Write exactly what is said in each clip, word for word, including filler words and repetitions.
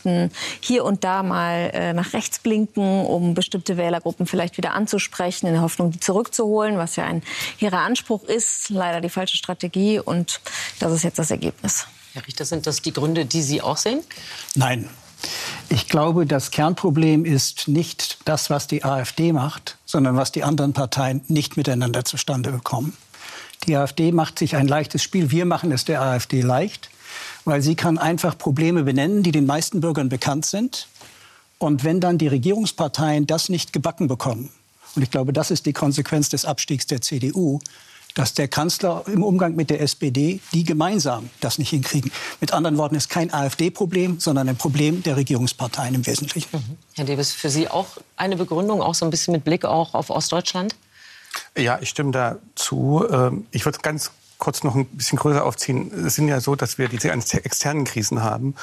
müssten hier und da mal äh, nach rechts blinken, um bestimmte Wählergruppen vielleicht wieder anzusprechen, in der Hoffnung, die zurückzuholen, was ja ein hehrer Anspruch ist. Leider die falsche Strategie und das ist jetzt das Ergebnis. Herr Richter, sind das die Gründe, die Sie auch sehen? Nein. Ich glaube, das Kernproblem ist nicht das, was die AfD macht, sondern was die anderen Parteien nicht miteinander zustande bekommen. Die AfD macht sich ein leichtes Spiel. Wir machen es der AfD leicht, weil sie kann einfach Probleme benennen, die den meisten Bürgern bekannt sind. Und wenn dann die Regierungsparteien das nicht gebacken bekommen, und ich glaube, das ist die Konsequenz des Abstiegs der C D U, dass der Kanzler im Umgang mit der S P D, die gemeinsam das nicht hinkriegen. Mit anderen Worten, ist kein AfD-Problem, sondern ein Problem der Regierungsparteien im Wesentlichen. Mhm. Herr Dewes, für Sie auch eine Begründung, auch so ein bisschen mit Blick auch auf Ostdeutschland? Ja, ich stimme dazu. Ich würde ganz kurz noch ein bisschen größer aufziehen. Es sind ja so, dass wir diese externen Krisen haben.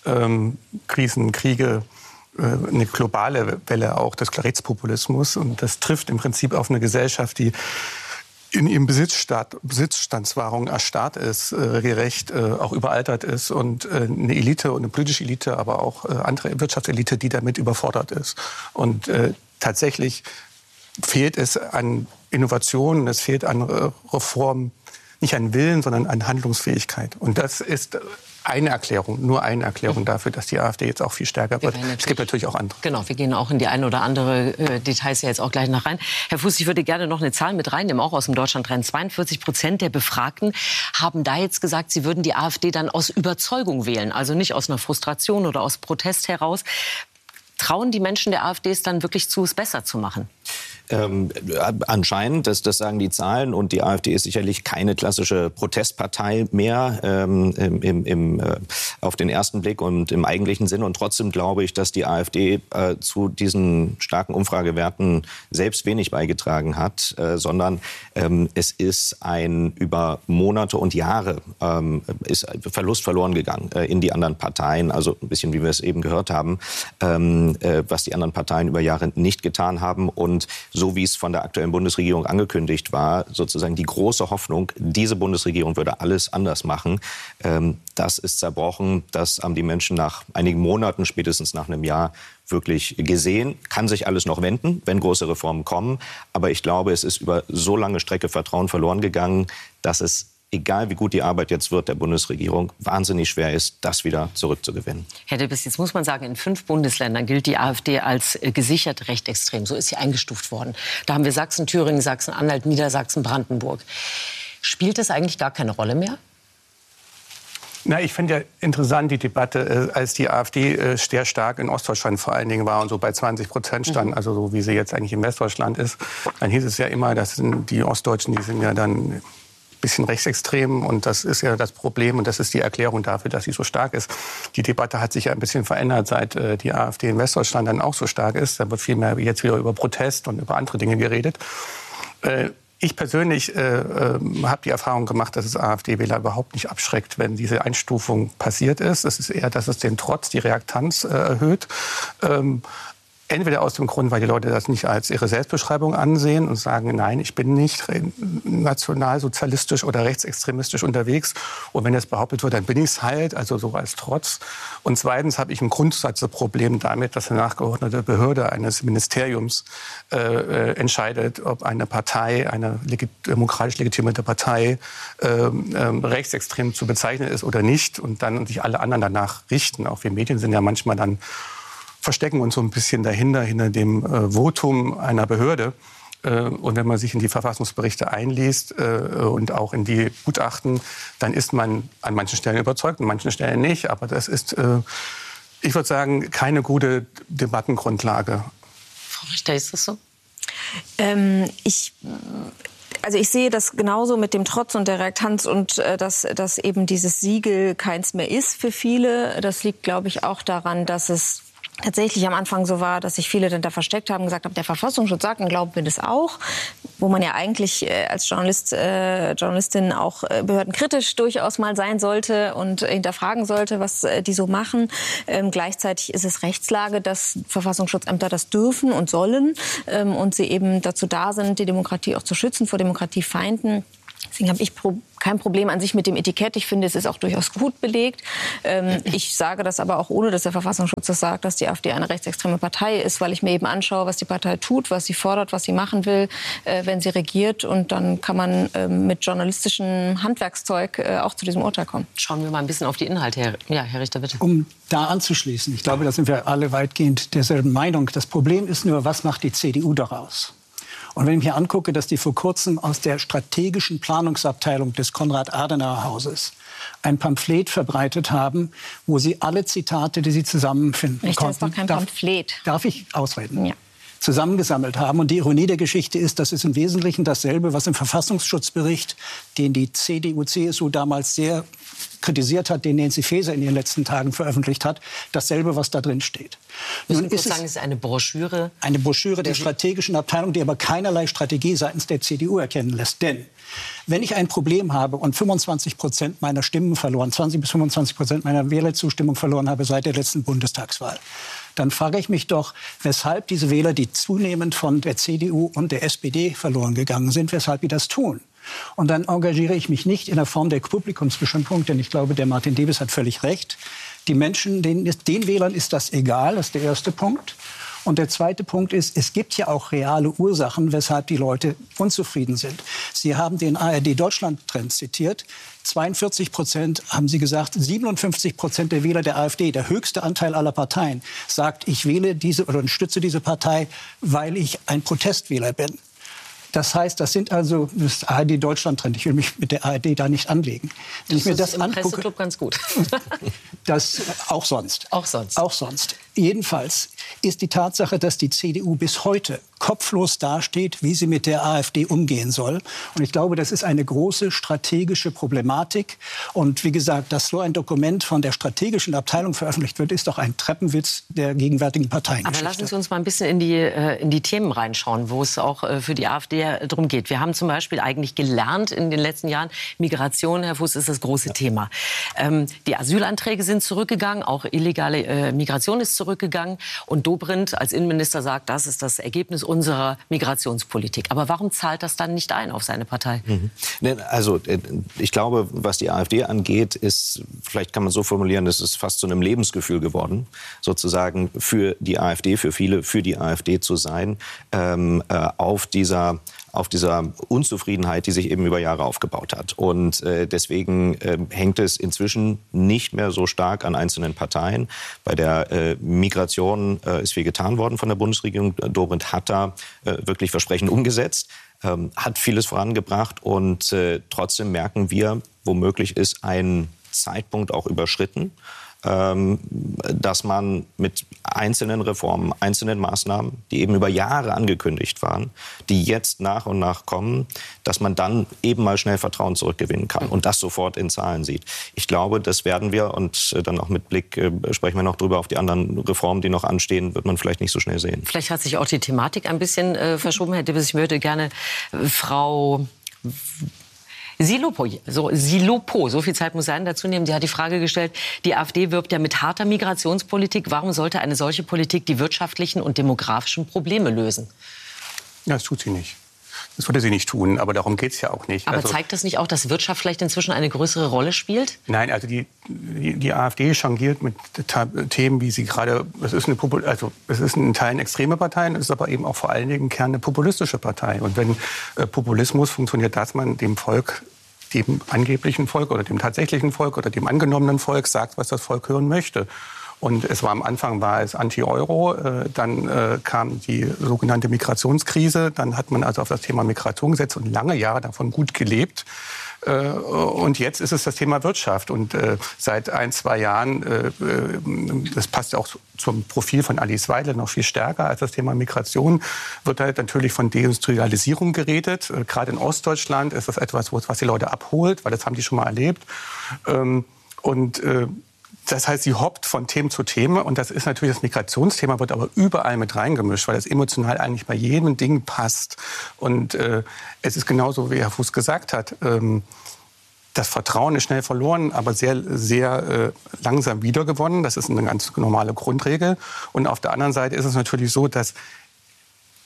Krisen, Kriege, eine globale Welle auch des Rechtspopulismus. Und das trifft im Prinzip auf eine Gesellschaft, die in ihrem Besitzstand, Besitzstandswahrung erstarrt ist, äh, gerecht, äh, auch überaltert ist und äh, eine Elite und eine politische Elite, aber auch äh, andere Wirtschaftselite, die damit überfordert ist. Und äh, tatsächlich fehlt es an Innovationen, es fehlt an äh, Reformen, nicht an Willen, sondern an Handlungsfähigkeit. Und das ist eine Erklärung, nur eine Erklärung dafür, dass die AfD jetzt auch viel stärker wird. Es gibt natürlich auch andere. Genau, wir gehen auch in die eine oder andere äh, Details ja jetzt auch gleich noch rein. Herr Fuß, ich würde gerne noch eine Zahl mit reinnehmen, auch aus dem Deutschland-Trend. zweiundvierzig Prozent der Befragten haben da jetzt gesagt, sie würden die AfD dann aus Überzeugung wählen, also nicht aus einer Frustration oder aus Protest heraus. Trauen die Menschen der AfD es dann wirklich zu, es besser zu machen? Ähm, anscheinend, das, das sagen die Zahlen. Und die AfD ist sicherlich keine klassische Protestpartei mehr ähm, im, im, äh, auf den ersten Blick und im eigentlichen Sinne. Und trotzdem glaube ich, dass die AfD äh, zu diesen starken Umfragewerten selbst wenig beigetragen hat, äh, sondern ähm, es ist ein über Monate und Jahre ähm, ist Verlust verloren gegangen äh, in die anderen Parteien. Also ein bisschen, wie wir es eben gehört haben, ähm, äh, was die anderen Parteien über Jahre nicht getan haben. Und so wie es von der aktuellen Bundesregierung angekündigt war, sozusagen die große Hoffnung, diese Bundesregierung würde alles anders machen. Ähm, das ist zerbrochen. Das haben die Menschen nach einigen Monaten, spätestens nach einem Jahr, wirklich gesehen. Kann sich alles noch wenden, wenn große Reformen kommen. Aber ich glaube, es ist über so lange Strecke Vertrauen verloren gegangen, dass es, egal wie gut die Arbeit jetzt wird der Bundesregierung, wahnsinnig schwer ist, das wieder zurückzugewinnen. Herr Dewes, jetzt muss man sagen, in fünf Bundesländern gilt die AfD als äh, gesichert rechtsextrem. So ist sie eingestuft worden. Da haben wir Sachsen, Thüringen, Sachsen-Anhalt, Niedersachsen, Brandenburg. Spielt das eigentlich gar keine Rolle mehr? Na, ich finde ja interessant die Debatte, äh, als die AfD äh, sehr stark in Ostdeutschland vor allen Dingen war und so bei zwanzig Prozent stand, mhm. also so wie sie jetzt eigentlich in Westdeutschland ist. Dann hieß es ja immer, das sind die Ostdeutschen, die sind ja dann bisschen rechtsextrem und das ist ja das Problem und das ist die Erklärung dafür, dass sie so stark ist. Die Debatte hat sich ja ein bisschen verändert, seit äh, die AfD in Westdeutschland dann auch so stark ist. Da wird viel mehr jetzt wieder über Protest und über andere Dinge geredet. Äh, ich persönlich äh, äh, habe die Erfahrung gemacht, dass es AfD-Wähler überhaupt nicht abschreckt, wenn diese Einstufung passiert ist. Es ist eher, dass es den Trotz, die Reaktanz äh, erhöht. Ähm, Entweder aus dem Grund, weil die Leute das nicht als ihre Selbstbeschreibung ansehen und sagen, nein, ich bin nicht nationalsozialistisch oder rechtsextremistisch unterwegs. Und wenn das behauptet wird, dann bin ich es halt, also so als Trotz. Und zweitens habe ich im Grundsatz ein Problem damit, dass eine nachgeordnete Behörde eines Ministeriums äh, entscheidet, ob eine Partei, eine legit- demokratisch legitimierte Partei äh, äh, rechtsextrem zu bezeichnen ist oder nicht. Und dann sich alle anderen danach richten. Auch wir Medien sind ja manchmal dann verstecken uns so ein bisschen dahinter, hinter dem äh, Votum einer Behörde. Äh, und wenn man sich in die Verfassungsberichte einliest äh, und auch in die Gutachten, dann ist man an manchen Stellen überzeugt, an manchen Stellen nicht. Aber das ist, äh, ich würde sagen, keine gute Debattengrundlage. Frau Richter, ist das so? Ähm, ich... Also ich sehe das genauso mit dem Trotz und der Reaktanz und äh, dass, dass eben dieses Siegel keins mehr ist für viele. Das liegt, glaube ich, auch daran, dass es tatsächlich am Anfang so war, dass sich viele dann da versteckt haben und gesagt haben, der Verfassungsschutz sagt, dann glauben wir das auch. Wo man ja eigentlich äh, als Journalist, äh, Journalistin auch äh, behördenkritisch durchaus mal sein sollte und äh, hinterfragen sollte, was äh, die so machen. Ähm, gleichzeitig ist es Rechtslage, dass Verfassungsschutzämter das dürfen und sollen ähm, und sie eben dazu da sind, die Demokratie auch zu schützen vor Demokratiefeinden. Deswegen habe ich pro, kein Problem an sich mit dem Etikett. Ich finde, es ist auch durchaus gut belegt. Ähm, ich sage das aber auch ohne, dass der Verfassungsschutz das sagt, dass die AfD eine rechtsextreme Partei ist, weil ich mir eben anschaue, was die Partei tut, was sie fordert, was sie machen will, äh, wenn sie regiert. Und dann kann man äh, mit journalistischem Handwerkszeug äh, auch zu diesem Urteil kommen. Schauen wir mal ein bisschen auf die Inhalte, Herr, ja, Herr Richter, bitte. Um da anzuschließen, ich glaube, da sind wir alle weitgehend derselben Meinung. Das Problem ist nur, was macht die C D U daraus? Und wenn ich mir angucke, dass die vor kurzem aus der strategischen Planungsabteilung des Konrad-Adenauer-Hauses ein Pamphlet verbreitet haben, wo sie alle Zitate, die sie zusammenfinden Richter, konnten, das ist doch kein darf, Pamphlet. Darf ich ausreden? Ja. Zusammengesammelt haben. Und die Ironie der Geschichte ist, das ist im Wesentlichen dasselbe, was im Verfassungsschutzbericht, den die C D U C S U damals sehr kritisiert hat, den Nancy Faeser in ihren letzten Tagen veröffentlicht hat, dasselbe, was da drin steht. Nun ist sagen, es ist eine Broschüre. Eine Broschüre der strategischen Abteilung, die aber keinerlei Strategie seitens der C D U erkennen lässt. Denn wenn ich ein Problem habe und fünfundzwanzig Prozent meiner Stimmen verloren, zwanzig bis fünfundzwanzig Prozent meiner Wählerzustimmung verloren habe seit der letzten Bundestagswahl, dann frage ich mich doch, weshalb diese Wähler, die zunehmend von der C D U und der S P D verloren gegangen sind, weshalb die das tun. Und dann engagiere ich mich nicht in der Form der Publikumsbeschimpfung, denn ich glaube, der Martin Debes hat völlig recht. Die Menschen, denen, den Wählern ist das egal, das ist der erste Punkt. Und der zweite Punkt ist, es gibt ja auch reale Ursachen, weshalb die Leute unzufrieden sind. Sie haben den A R D-Deutschland-Trend zitiert. zweiundvierzig Prozent haben Sie gesagt, siebenundfünfzig Prozent der Wähler der AfD, der höchste Anteil aller Parteien, sagt, ich wähle diese oder unterstütze diese Partei, weil ich ein Protestwähler bin. Das heißt, das sind also das A R D-Deutschland-Trend. Ich will mich mit der A R D da nicht anlegen. Wenn das ich mir ist das im angucke, Presseclub ganz gut. das auch sonst. Auch sonst. Auch sonst. Jedenfalls ist die Tatsache, dass die C D U bis heute kopflos dasteht, wie sie mit der AfD umgehen soll. Und ich glaube, das ist eine große strategische Problematik. Und wie gesagt, dass so ein Dokument von der strategischen Abteilung veröffentlicht wird, ist doch ein Treppenwitz der gegenwärtigen Parteiengeschichte. Aber lassen Sie uns mal ein bisschen in die, äh, in die Themen reinschauen, wo es auch äh, für die AfD darum geht. Wir haben zum Beispiel eigentlich gelernt in den letzten Jahren, Migration, Herr Fuß, ist das große ja. Thema. Ähm, die Asylanträge sind zurückgegangen, auch illegale äh, Migration ist zurückgegangen. Und Dobrindt als Innenminister sagt, das ist das Ergebnis unserer Migrationspolitik. Aber warum zahlt das dann nicht ein auf seine Partei? Mhm. Also ich glaube, was die AfD angeht, ist, vielleicht kann man so formulieren, es ist fast zu einem Lebensgefühl geworden, sozusagen für die AfD, für viele, für die AfD zu sein, ähm, äh, auf dieser auf dieser Unzufriedenheit, die sich eben über Jahre aufgebaut hat. Und äh, deswegen äh, hängt es inzwischen nicht mehr so stark an einzelnen Parteien. Bei der äh, Migration äh, ist viel getan worden von der Bundesregierung. Dobrindt hat da äh, wirklich Versprechen umgesetzt, ähm, hat vieles vorangebracht. Und äh, trotzdem merken wir, womöglich ist ein Zeitpunkt auch überschritten, dass man mit einzelnen Reformen, einzelnen Maßnahmen, die eben über Jahre angekündigt waren, die jetzt nach und nach kommen, dass man dann eben mal schnell Vertrauen zurückgewinnen kann und das sofort in Zahlen sieht. Ich glaube, das werden wir, und dann auch mit Blick, äh, sprechen wir noch drüber, auf die anderen Reformen, die noch anstehen, wird man vielleicht nicht so schnell sehen. Vielleicht hat sich auch die Thematik ein bisschen äh, verschoben. Herr Debes, ich würde gerne äh, Frau Silopo, so, Silopo, so viel Zeit muss sein, dazu nehmen. Die hat die Frage gestellt, die AfD wirbt ja mit harter Migrationspolitik. Warum sollte eine solche Politik die wirtschaftlichen und demografischen Probleme lösen? Ja, das tut sie nicht. Das würde sie nicht tun, aber darum geht es ja auch nicht. Aber also, zeigt das nicht auch, dass Wirtschaft vielleicht inzwischen eine größere Rolle spielt? Nein, also die, die, die AfD changiert mit Themen, wie sie gerade, es ist eine Popul also es ist in Teilen extreme Parteien, es ist aber eben auch vor allen Dingen im Kern eine populistische Partei. Und wenn äh, Populismus funktioniert, dass man dem Volk, dem angeblichen Volk oder dem tatsächlichen Volk oder dem angenommenen Volk sagt, was das Volk hören möchte. Und es war am Anfang war es Anti-Euro, äh, dann äh, kam die sogenannte Migrationskrise, dann hat man also auf das Thema Migration gesetzt und lange Jahre davon gut gelebt. Äh, und jetzt ist es das Thema Wirtschaft. Und äh, seit ein, zwei Jahren, äh, das passt auch zum Profil von Alice Weidel noch viel stärker als das Thema Migration, wird halt natürlich von Deindustrialisierung geredet. Äh, gerade in Ostdeutschland ist das etwas, was die Leute abholt, weil das haben die schon mal erlebt. Ähm, und äh, Das heißt, sie hoppt von Thema zu Thema und das ist natürlich, das Migrationsthema wird aber überall mit reingemischt, weil das emotional eigentlich bei jedem Ding passt. Und äh, es ist genauso, wie Herr Fuß gesagt hat, ähm, das Vertrauen ist schnell verloren, aber sehr, sehr äh, langsam wiedergewonnen. Das ist eine ganz normale Grundregel. Und auf der anderen Seite ist es natürlich so, dass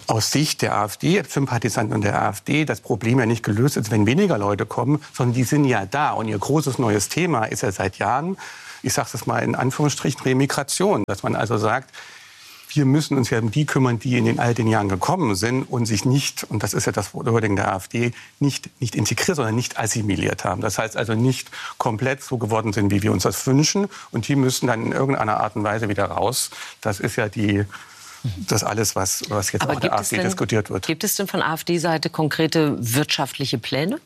aus Sicht der AfD-Sympathisanten und der AfD das Problem ja nicht gelöst ist, wenn weniger Leute kommen, sondern die sind ja da. Und ihr großes neues Thema ist ja seit Jahren, ich sage es mal in Anführungsstrichen, Remigration. Dass man also sagt, wir müssen uns ja um die kümmern, die in den all den Jahren gekommen sind und sich nicht, und das ist ja das Wording der AfD, nicht, nicht integriert, sondern nicht assimiliert haben. Das heißt also nicht komplett so geworden sind, wie wir uns das wünschen. Und die müssen dann in irgendeiner Art und Weise wieder raus. Das ist ja die, das alles, was, was jetzt Aber auch in der AfD denn, diskutiert wird. Gibt es denn von AfD-Seite konkrete wirtschaftliche Pläne?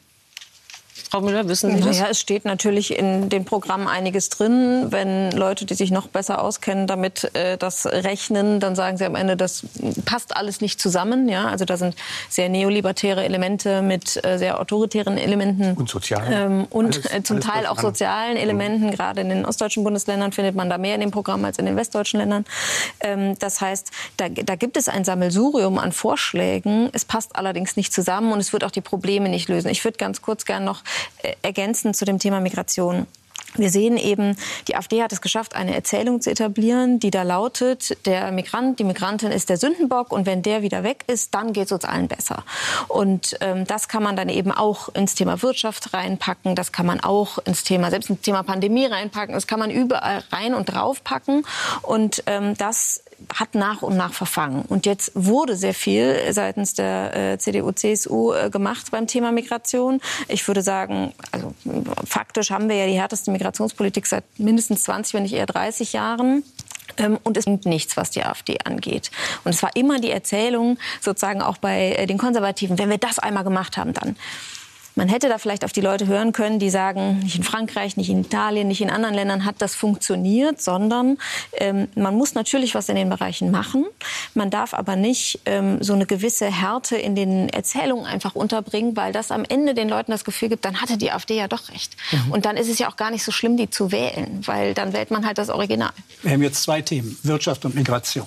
Frau Müller, wissen Sie das? Ja, es steht natürlich in den Programmen einiges drin. Wenn Leute, die sich noch besser auskennen, damit äh, das rechnen, dann sagen sie am Ende, das passt alles nicht zusammen. Ja? Also da sind sehr neolibertäre Elemente mit äh, sehr autoritären Elementen. Und sozialen. Ähm, und alles, äh, zum alles Teil auch sozialen Elementen. Mhm. Gerade in den ostdeutschen Bundesländern findet man da mehr in dem Programm als in den westdeutschen Ländern. Ähm, das heißt, da, da gibt es ein Sammelsurium an Vorschlägen. Es passt allerdings nicht zusammen und es wird auch die Probleme nicht lösen. Ich würde ganz kurz gerne noch ergänzend zu dem Thema Migration. Wir sehen eben, die AfD hat es geschafft, eine Erzählung zu etablieren, die da lautet, der Migrant, die Migrantin ist der Sündenbock und wenn der wieder weg ist, dann geht es uns allen besser. Und ähm, das kann man dann eben auch ins Thema Wirtschaft reinpacken, das kann man auch ins Thema, selbst ins Thema Pandemie reinpacken, das kann man überall rein und drauf packen und ähm, das hat nach und nach verfangen. Und jetzt wurde sehr viel seitens der äh, C D U, C S U äh, gemacht beim Thema Migration. Ich würde sagen, also faktisch haben wir ja die härteste Migrationspolitik seit mindestens zwanzig, wenn nicht eher dreißig Jahren. Ähm, und es gibt nichts, was die AfD angeht. Und es war immer die Erzählung, sozusagen auch bei äh, den Konservativen, wenn wir das einmal gemacht haben, dann... Man hätte da vielleicht auf die Leute hören können, die sagen, nicht in Frankreich, nicht in Italien, nicht in anderen Ländern hat das funktioniert, sondern ähm, man muss natürlich was in den Bereichen machen. Man darf aber nicht ähm, so eine gewisse Härte in den Erzählungen einfach unterbringen, weil das am Ende den Leuten das Gefühl gibt, dann hatte die AfD ja doch recht. Mhm. Und dann ist es ja auch gar nicht so schlimm, die zu wählen, weil dann wählt man halt das Original. Wir haben jetzt zwei Themen, Wirtschaft und Migration.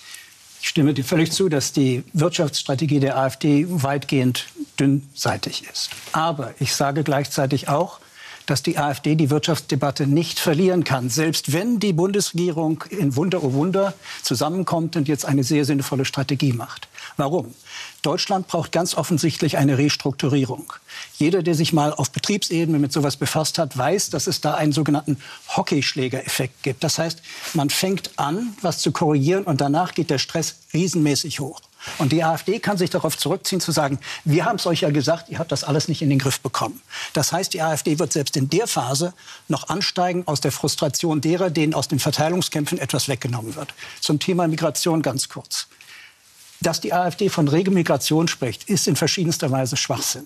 Ich stimme dir völlig zu, dass die Wirtschaftsstrategie der AfD weitgehend dünnseitig ist. Aber ich sage gleichzeitig auch, dass die AfD die Wirtschaftsdebatte nicht verlieren kann. Selbst wenn die Bundesregierung in Wunder oh Wunder zusammenkommt und jetzt eine sehr sinnvolle Strategie macht. Warum? Deutschland braucht ganz offensichtlich eine Restrukturierung. Jeder, der sich mal auf Betriebsebene mit sowas befasst hat, weiß, dass es da einen sogenannten Hockeyschläger-Effekt gibt. Das heißt, man fängt an, was zu korrigieren und danach geht der Stress riesenmäßig hoch. Und die AfD kann sich darauf zurückziehen, zu sagen, wir haben es euch ja gesagt, ihr habt das alles nicht in den Griff bekommen. Das heißt, die AfD wird selbst in der Phase noch ansteigen aus der Frustration derer, denen aus den Verteilungskämpfen etwas weggenommen wird. Zum Thema Migration ganz kurz. Dass die AfD von Regelmigration spricht, ist in verschiedenster Weise Schwachsinn.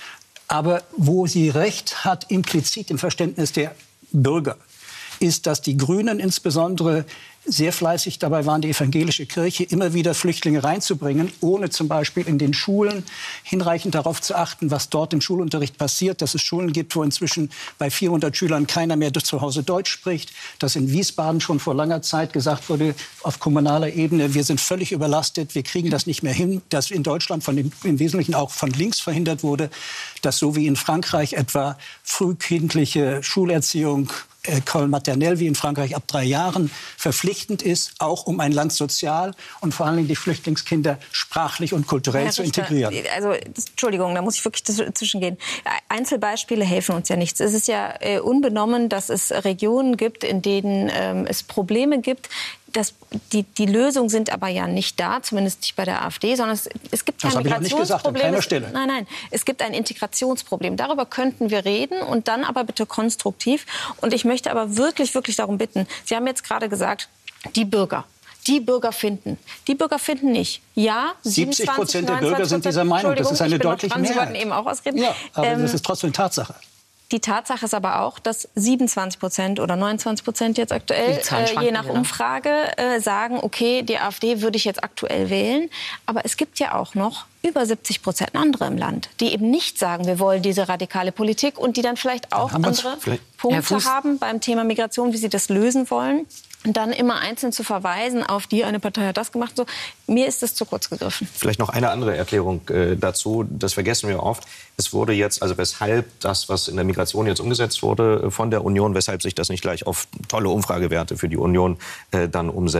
Aber wo sie recht hat, implizit im Verständnis der Bürger, ist, dass die Grünen insbesondere sehr fleißig dabei waren, die evangelische Kirche immer wieder Flüchtlinge reinzubringen, ohne zum Beispiel in den Schulen hinreichend darauf zu achten, was dort im Schulunterricht passiert, dass es Schulen gibt, wo inzwischen bei vierhundert Schülern keiner mehr zu Hause Deutsch spricht, dass in Wiesbaden schon vor langer Zeit gesagt wurde, auf kommunaler Ebene, wir sind völlig überlastet, wir kriegen das nicht mehr hin, dass in Deutschland von dem, im Wesentlichen auch von links verhindert wurde, dass so wie in Frankreich etwa frühkindliche Schulerziehung École maternelle wie in Frankreich ab drei Jahren verpflichtend ist, auch um ein Land sozial und vor allen Dingen die Flüchtlingskinder sprachlich und kulturell Herr zu Richter, integrieren. Also das, Entschuldigung, da muss ich wirklich dazwischen gehen. Einzelbeispiele helfen uns ja nichts. Es ist ja äh, unbenommen, dass es Regionen gibt, in denen ähm, es Probleme gibt. Das, die, die Lösungen sind aber ja nicht da, zumindest nicht bei der AfD, sondern es, es gibt kein das Migrationsproblem. An keiner Stelle. Nein, nein, es gibt ein Integrationsproblem. Darüber könnten wir reden und dann aber bitte konstruktiv. Und ich möchte aber wirklich, wirklich darum bitten, Sie haben jetzt gerade gesagt, die Bürger. Die Bürger finden. Die Bürger finden nicht. Ja, siebzig Prozent der Bürger sind dieser Meinung. Das ist eine deutliche Mehrheit. Sie wollten eben auch ausreden. Ja, aber ähm, das ist trotzdem eine Tatsache. Die Tatsache ist aber auch, dass siebenundzwanzig Prozent oder neunundzwanzig Prozent jetzt aktuell, äh, je nach Umfrage, äh, sagen, okay, die AfD würde ich jetzt aktuell wählen. Aber es gibt ja auch noch über siebzig Prozent andere im Land, die eben nicht sagen, wir wollen diese radikale Politik und die dann vielleicht auch dann andere Punkte haben beim Thema Migration, wie sie das lösen wollen. Und dann immer einzeln zu verweisen auf die, eine Partei hat das gemacht. So, mir ist das zu kurz gegriffen. Vielleicht noch eine andere Erklärung äh, dazu. Das vergessen wir oft. Es wurde jetzt, also weshalb das, was in der Migration jetzt umgesetzt wurde von der Union, weshalb sich das nicht gleich auf tolle Umfragewerte für die Union äh, dann umsetzt.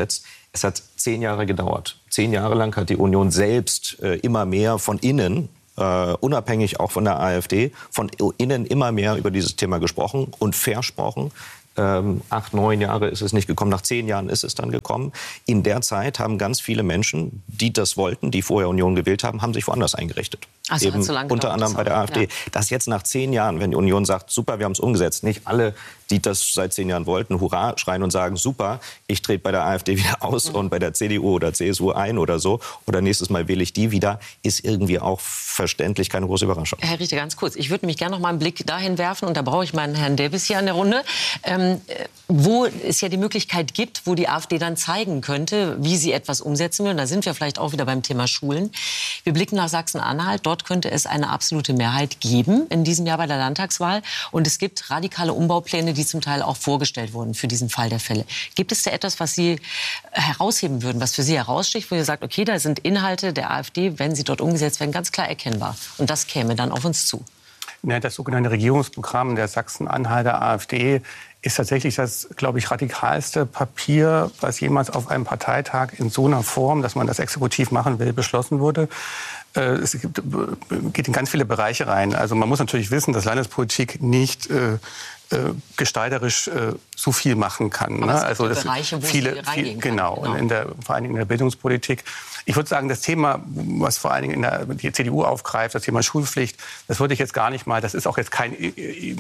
Es hat zehn Jahre gedauert. Zehn Jahre lang hat die Union selbst äh, immer mehr von innen, Uh, unabhängig auch von der AfD, von innen immer mehr über dieses Thema gesprochen und versprochen. Ähm, acht, neun Jahre ist es nicht gekommen, nach zehn Jahren ist es dann gekommen. In der Zeit haben ganz viele Menschen, die das wollten, die vorher Union gewählt haben, haben sich woanders eingerichtet. Also Eben so lange unter anderem bei der AfD. Ja. Dass jetzt nach zehn Jahren, wenn die Union sagt, super, wir haben es umgesetzt, nicht alle, die das seit zehn Jahren wollten, Hurra schreien und sagen, super, ich trete bei der AfD wieder aus mhm. und bei der C D U oder C S U ein oder so, oder nächstes Mal wähle ich die wieder, ist irgendwie auch verständlich keine große Überraschung. Herr Richter, ganz kurz, ich würde mich gerne noch mal einen Blick dahin werfen, und da brauche ich meinen Herrn Davis hier an der Runde, ähm, wo es ja die Möglichkeit gibt, wo die AfD dann zeigen könnte, wie sie etwas umsetzen will. Und da sind wir vielleicht auch wieder beim Thema Schulen. Wir blicken nach Sachsen-Anhalt. Dort könnte es eine absolute Mehrheit geben in diesem Jahr bei der Landtagswahl. Und es gibt radikale Umbaupläne, die zum Teil auch vorgestellt wurden für diesen Fall der Fälle. Gibt es da etwas, was Sie herausheben würden, was für Sie heraussticht, wo ihr sagt, okay, da sind Inhalte der AfD, wenn sie dort umgesetzt werden, ganz klar erkennbar. Und das käme dann auf uns zu? Ja, das sogenannte Regierungsprogramm der Sachsen-Anhalter AfD ist tatsächlich das, glaube ich, radikalste Papier, was jemals auf einem Parteitag in so einer Form, dass man das exekutiv machen will, beschlossen wurde. Es gibt, geht in ganz viele Bereiche rein. Also man muss natürlich wissen, dass Landespolitik nicht äh, gestalterisch äh, so viel machen kann. Aber ne? es Also gibt das Bereiche, wo viele, sie reingehen viel, genau, kann. Genau. Und in der, vor allen Dingen in der Bildungspolitik. Ich würde sagen, das Thema, was vor allen Dingen in der, die C D U aufgreift, das Thema Schulpflicht, das würde ich jetzt gar nicht mal, das ist auch jetzt kein äh,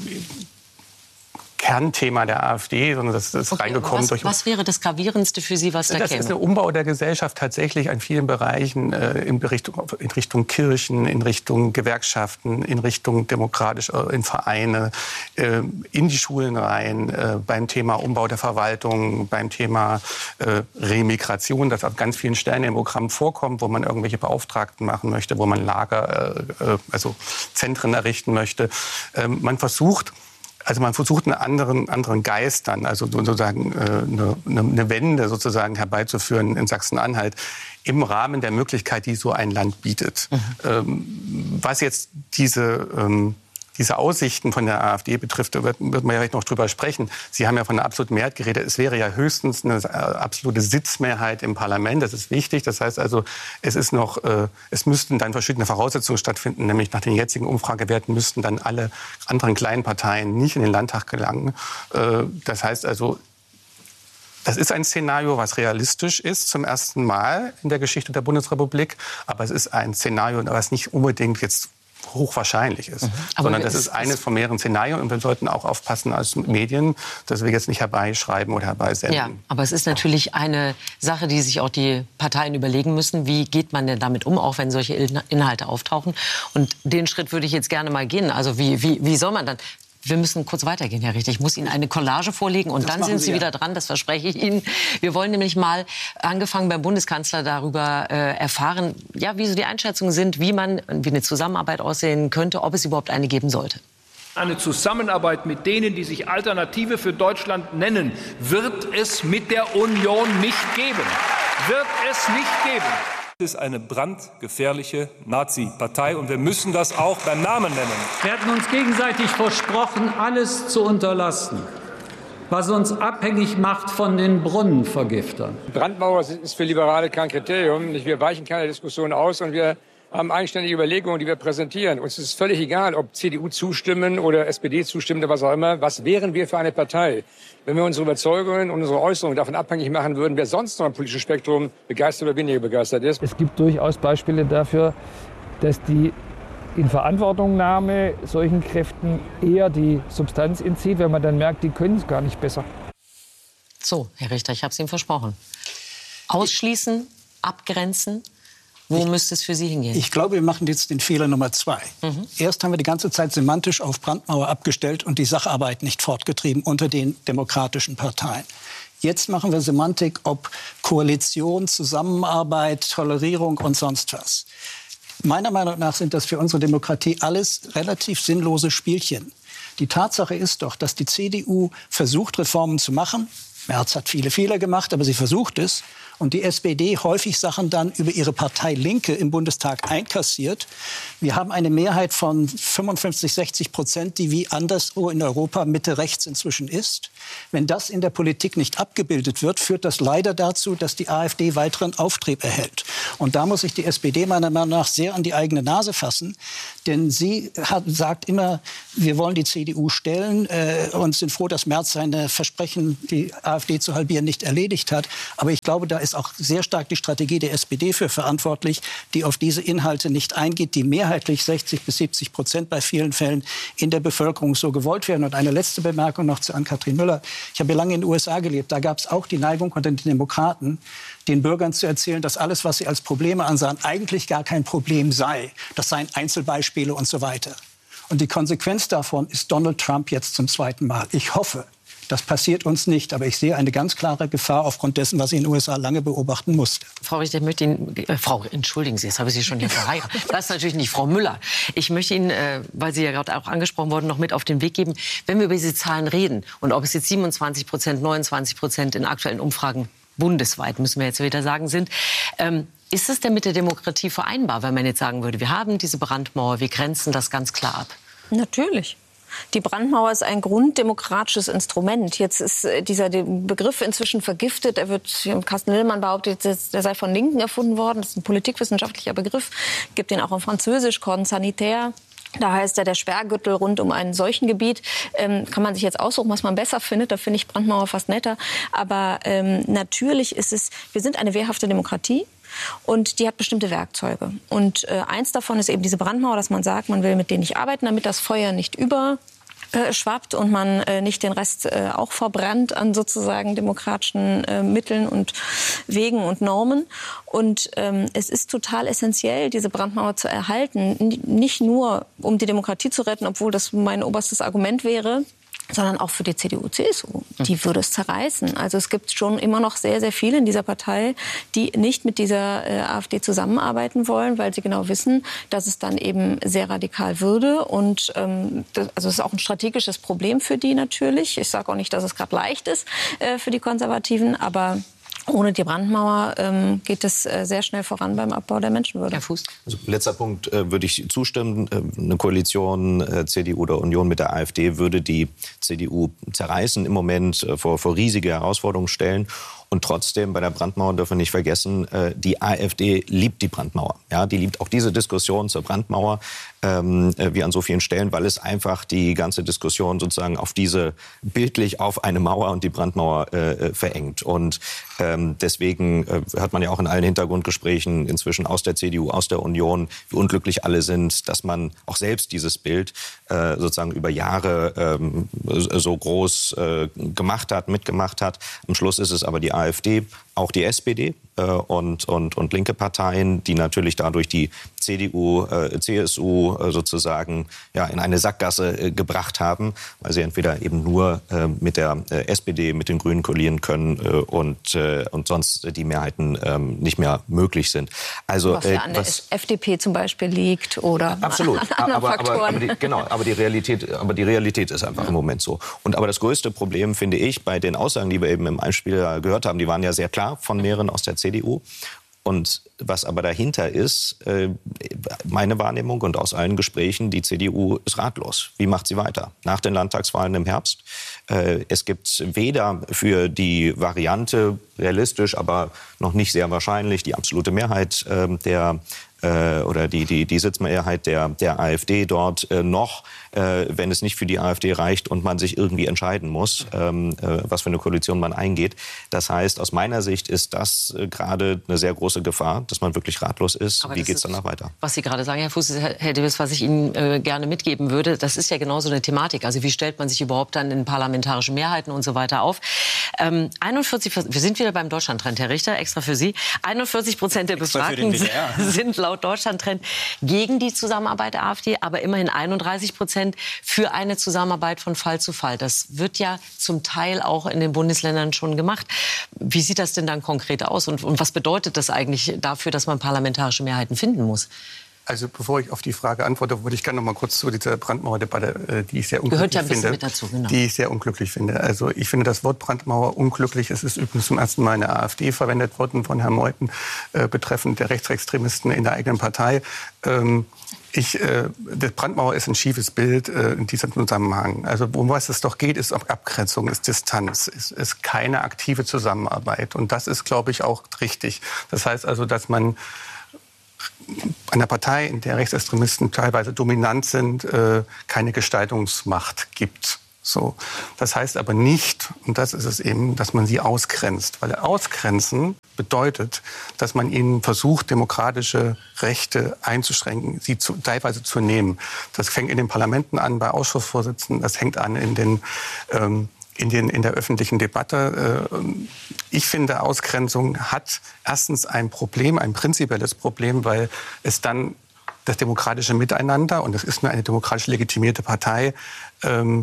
Kernthema der AfD, sondern das ist okay, reingekommen was, durch... Was wäre das Gravierendste für Sie, was da das käme? Das ist der Umbau der Gesellschaft tatsächlich an vielen Bereichen, äh, in, Richtung, in Richtung Kirchen, in Richtung Gewerkschaften, in Richtung demokratisch, äh, in Vereine, äh, in die Schulen rein, äh, beim Thema Umbau der Verwaltung, beim Thema äh, Remigration, das auf ganz vielen Stellen im Programm vorkommt, wo man irgendwelche Beauftragten machen möchte, wo man Lager, äh, also Zentren errichten möchte. Äh, man versucht... Also man versucht einen anderen, anderen Geist dann, also sozusagen eine, eine Wende sozusagen herbeizuführen in Sachsen-Anhalt im Rahmen der Möglichkeit, die so ein Land bietet. Mhm. Ähm, was jetzt diese, ähm, diese Aussichten von der AfD betrifft, da wird, wird man ja vielleicht noch drüber sprechen. Sie haben ja von einer absoluten Mehrheit geredet. Es wäre ja höchstens eine absolute Sitzmehrheit im Parlament. Das ist wichtig. Das heißt also, es ist noch, äh, es müssten dann verschiedene Voraussetzungen stattfinden. Nämlich nach den jetzigen Umfragewerten müssten dann alle anderen kleinen Parteien nicht in den Landtag gelangen. Äh, das heißt also, das ist ein Szenario, was realistisch ist zum ersten Mal in der Geschichte der Bundesrepublik. Aber es ist ein Szenario, was nicht unbedingt jetzt hochwahrscheinlich ist, mhm. sondern das ist eines von mehreren Szenarien, und wir sollten auch aufpassen als Medien, dass wir jetzt nicht herbeischreiben oder herbeisenden. Ja, aber es ist natürlich eine Sache, die sich auch die Parteien überlegen müssen, wie geht man denn damit um, auch wenn solche Inhalte auftauchen, und den Schritt würde ich jetzt gerne mal gehen, also wie, wie, wie soll man dann... Wir müssen kurz weitergehen, Herr Richter. Ich muss Ihnen eine Collage vorlegen und das dann sind Sie, Sie wieder ja. dran, das verspreche ich Ihnen. Wir wollen nämlich mal, angefangen beim Bundeskanzler, darüber äh, erfahren, ja, wie so die Einschätzungen sind, wie man, wie eine Zusammenarbeit aussehen könnte, ob es überhaupt eine geben sollte. Eine Zusammenarbeit mit denen, die sich Alternative für Deutschland nennen, wird es mit der Union nicht geben. Wird es nicht geben. Es ist eine brandgefährliche Nazi-Partei, und wir müssen das auch beim Namen nennen. Wir hatten uns gegenseitig versprochen, alles zu unterlassen, was uns abhängig macht von den Brunnenvergiftern. Brandmauer ist für Liberale kein Kriterium. Wir weichen keine Diskussion aus, und wir haben eigenständige Überlegungen, die wir präsentieren. Uns ist völlig egal, ob C D U zustimmen oder S P D zustimmen oder was auch immer. Was wären wir für eine Partei, wenn wir unsere Überzeugungen und unsere Äußerungen davon abhängig machen würden, wer sonst noch im politischen Spektrum begeistert oder weniger begeistert ist? Es gibt durchaus Beispiele dafür, dass die Inverantwortungnahme solchen Kräften eher die Substanz entzieht, wenn man dann merkt, die können es gar nicht besser. So, Herr Richter, ich habe es Ihnen versprochen. Ausschließen, abgrenzen. Wo ich, müsste es für Sie hingehen? Ich glaube, wir machen jetzt den Fehler Nummer zwei. Mhm. Erst haben wir die ganze Zeit semantisch auf Brandmauer abgestellt und die Sacharbeit nicht fortgetrieben unter den demokratischen Parteien. Jetzt machen wir Semantik, ob Koalition, Zusammenarbeit, Tolerierung und sonst was. Meiner Meinung nach sind das für unsere Demokratie alles relativ sinnlose Spielchen. Die Tatsache ist doch, dass die C D U versucht, Reformen zu machen, Merz hat viele Fehler gemacht, aber sie versucht es. Und die S P D häufig Sachen dann über ihre Partei Linke im Bundestag einkassiert. Wir haben eine Mehrheit von fünfundfünfzig, sechzig Prozent, die wie anderswo in Europa Mitte-Rechts inzwischen ist. Wenn das in der Politik nicht abgebildet wird, führt das leider dazu, dass die AfD weiteren Auftrieb erhält. Und da muss sich die S P D meiner Meinung nach sehr an die eigene Nase fassen. Denn sie hat, sagt immer, wir wollen die C D U stellen äh, und sind froh, dass Merz seine Versprechen, die AfD zu halbieren, nicht erledigt hat. Aber ich glaube, da ist auch sehr stark die Strategie der S P D für verantwortlich, die auf diese Inhalte nicht eingeht, die mehrheitlich sechzig bis siebzig Prozent bei vielen Fällen in der Bevölkerung so gewollt werden. Und eine letzte Bemerkung noch zu Ann-Kathrin Müller. Ich habe ja lange in den U S A gelebt. Da gab es auch die Neigung unter den Demokraten, den Bürgern zu erzählen, dass alles, was sie als Probleme ansahen, eigentlich gar kein Problem sei. Das seien Einzelbeispiele und so weiter. Und die Konsequenz davon ist Donald Trump jetzt zum zweiten Mal. Ich hoffe, das passiert uns nicht. Aber ich sehe eine ganz klare Gefahr aufgrund dessen, was ich in den U S A lange beobachten musste. Frau Richter, ich möchte Ihnen, äh, Frau, entschuldigen Sie, jetzt habe ich Sie schon hier verheiratet. Das ist natürlich nicht Frau Müller. Ich möchte Ihnen, äh, weil Sie ja gerade auch angesprochen wurden, noch mit auf den Weg geben, wenn wir über diese Zahlen reden und ob es jetzt siebenundzwanzig Prozent, neunundzwanzig Prozent in aktuellen Umfragen bundesweit, müssen wir jetzt wieder sagen, sind, ähm, ist es denn mit der Demokratie vereinbar, wenn man jetzt sagen würde, wir haben diese Brandmauer, wir grenzen das ganz klar ab? Natürlich. Die Brandmauer ist ein grunddemokratisches Instrument. Jetzt ist dieser Begriff inzwischen vergiftet. Er wird, Carsten Linnemann behauptet, der sei von Linken erfunden worden. Das ist ein politikwissenschaftlicher Begriff. Gibt den auch auf Französisch, Cordon sanitaire. Da heißt er der Sperrgürtel rund um ein Seuchengebiet. Ähm, kann man sich jetzt aussuchen, was man besser findet. Da finde ich Brandmauer fast netter. Aber ähm, natürlich ist es, wir sind eine wehrhafte Demokratie. Und die hat bestimmte Werkzeuge. Und äh, eins davon ist eben diese Brandmauer, dass man sagt, man will mit denen nicht arbeiten, damit das Feuer nicht überschwappt und man äh, nicht den Rest äh, auch verbrannt an sozusagen demokratischen äh, Mitteln und Wegen und Normen. Und ähm, es ist total essentiell, diese Brandmauer zu erhalten. N- nicht nur, um die Demokratie zu retten, obwohl das mein oberstes Argument wäre, sondern auch für die C D U, C S U. Die würde es zerreißen. Also es gibt schon immer noch sehr, sehr viele in dieser Partei, die nicht mit dieser äh, AfD zusammenarbeiten wollen, weil sie genau wissen, dass es dann eben sehr radikal würde. Und ähm, das, also es ist auch ein strategisches Problem für die natürlich. Ich sage auch nicht, dass es gerade leicht ist äh, für die Konservativen, aber ohne die Brandmauer ähm, geht es äh, sehr schnell voran beim Abbau der Menschenwürde. Herr Fuß. Also, letzter Punkt äh, würde ich zustimmen. Äh, eine Koalition äh, C D U oder Union mit der AfD würde die C D U zerreißen, im Moment äh, vor, vor riesige Herausforderungen stellen. Und trotzdem, bei der Brandmauer dürfen wir nicht vergessen, äh, die AfD liebt die Brandmauer. Ja, die liebt auch diese Diskussion zur Brandmauer, ähm, wie an so vielen Stellen, weil es einfach die ganze Diskussion sozusagen auf diese, bildlich auf eine Mauer und die Brandmauer äh, verengt. Und ähm, deswegen äh, hört man ja auch in allen Hintergrundgesprächen inzwischen aus der C D U, aus der Union, wie unglücklich alle sind, dass man auch selbst dieses Bild äh, sozusagen über Jahre ähm, so groß äh, gemacht hat, mitgemacht hat. Am Schluss ist es aber die AfD, auch die S P D äh, und, und, und linke Parteien, die natürlich dadurch die C D U, äh, C S U äh, sozusagen ja, in eine Sackgasse äh, gebracht haben, weil sie entweder eben nur äh, mit der äh, S P D, mit den Grünen koalieren können äh, und, äh, und sonst die Mehrheiten äh, nicht mehr möglich sind. Also, was ja äh, an der was, F D P zum Beispiel liegt oder absolut. an anderen aber, Faktoren. aber, aber die, genau, aber die Realität, aber die Realität ist einfach ja. im Moment so. Und aber das größte Problem finde ich bei den Aussagen, die wir eben im Einspieler gehört haben, die waren ja sehr klar von mehreren aus der C D U. Und was aber dahinter ist, äh, meine Wahrnehmung und aus allen Gesprächen, die C D U ist ratlos. Wie macht sie weiter? Nach den Landtagswahlen im Herbst. Äh, es gibt weder für die Variante realistisch, aber noch nicht sehr wahrscheinlich die absolute Mehrheit äh, der äh, oder die, die, die Sitzmehrheit der, der AfD dort äh, noch, äh, wenn es nicht für die AfD reicht und man sich irgendwie entscheiden muss, ähm, äh, was für eine Koalition man eingeht. Das heißt, aus meiner Sicht ist das äh, gerade eine sehr große Gefahr, dass man wirklich ratlos ist. Aber wie geht es danach weiter? Was Sie gerade sagen, Herr Fuß, Herr Dewes, was ich Ihnen äh, gerne mitgeben würde, das ist ja genau so eine Thematik. Also wie stellt man sich überhaupt dann in parlamentarischen Mehrheiten und so weiter auf? Ähm, einundvierzig, wir sind wieder beim Deutschlandtrend, Herr Richter, extra für Sie. einundvierzig Prozent der Befragten sind laut Deutschlandtrend gegen die Zusammenarbeit der AfD, aber immerhin einunddreißig Prozent für eine Zusammenarbeit von Fall zu Fall. Das wird ja zum Teil auch in den Bundesländern schon gemacht. Wie sieht das denn dann konkret aus und, und was bedeutet das eigentlich dafür, dass man parlamentarische Mehrheiten finden muss? Also bevor ich auf die Frage antworte, würde ich gerne noch mal kurz zu dieser Brandmauerdebatte, die ich sehr unglücklich Gehört ja ein bisschen finde, mit dazu, genau. die ich sehr unglücklich finde. Also ich finde das Wort Brandmauer unglücklich. Es ist übrigens zum ersten Mal in der AfD verwendet worden von Herrn Meuthen äh, betreffend der Rechtsextremisten in der eigenen Partei. Ähm, Ich, äh, das Brandmauer ist ein schiefes Bild äh, in diesem Zusammenhang. Also um was es doch geht, ist Abgrenzung, ist Distanz, ist, ist keine aktive Zusammenarbeit. Und das ist, glaube ich, auch richtig. Das heißt also, dass man einer Partei, in der Rechtsextremisten teilweise dominant sind, äh, keine Gestaltungsmacht gibt. So. Das heißt aber nicht, und das ist es eben, dass man sie ausgrenzt. Weil Ausgrenzen bedeutet, dass man ihnen versucht, demokratische Rechte einzuschränken, sie zu, teilweise zu nehmen. Das fängt in den Parlamenten an, bei Ausschussvorsitzenden, das hängt an in den... Ähm, In, den, in der öffentlichen Debatte. Ich finde, Ausgrenzung hat erstens ein Problem, ein prinzipielles Problem, weil es dann das demokratische Miteinander, und das ist nur eine demokratisch legitimierte Partei, ähm,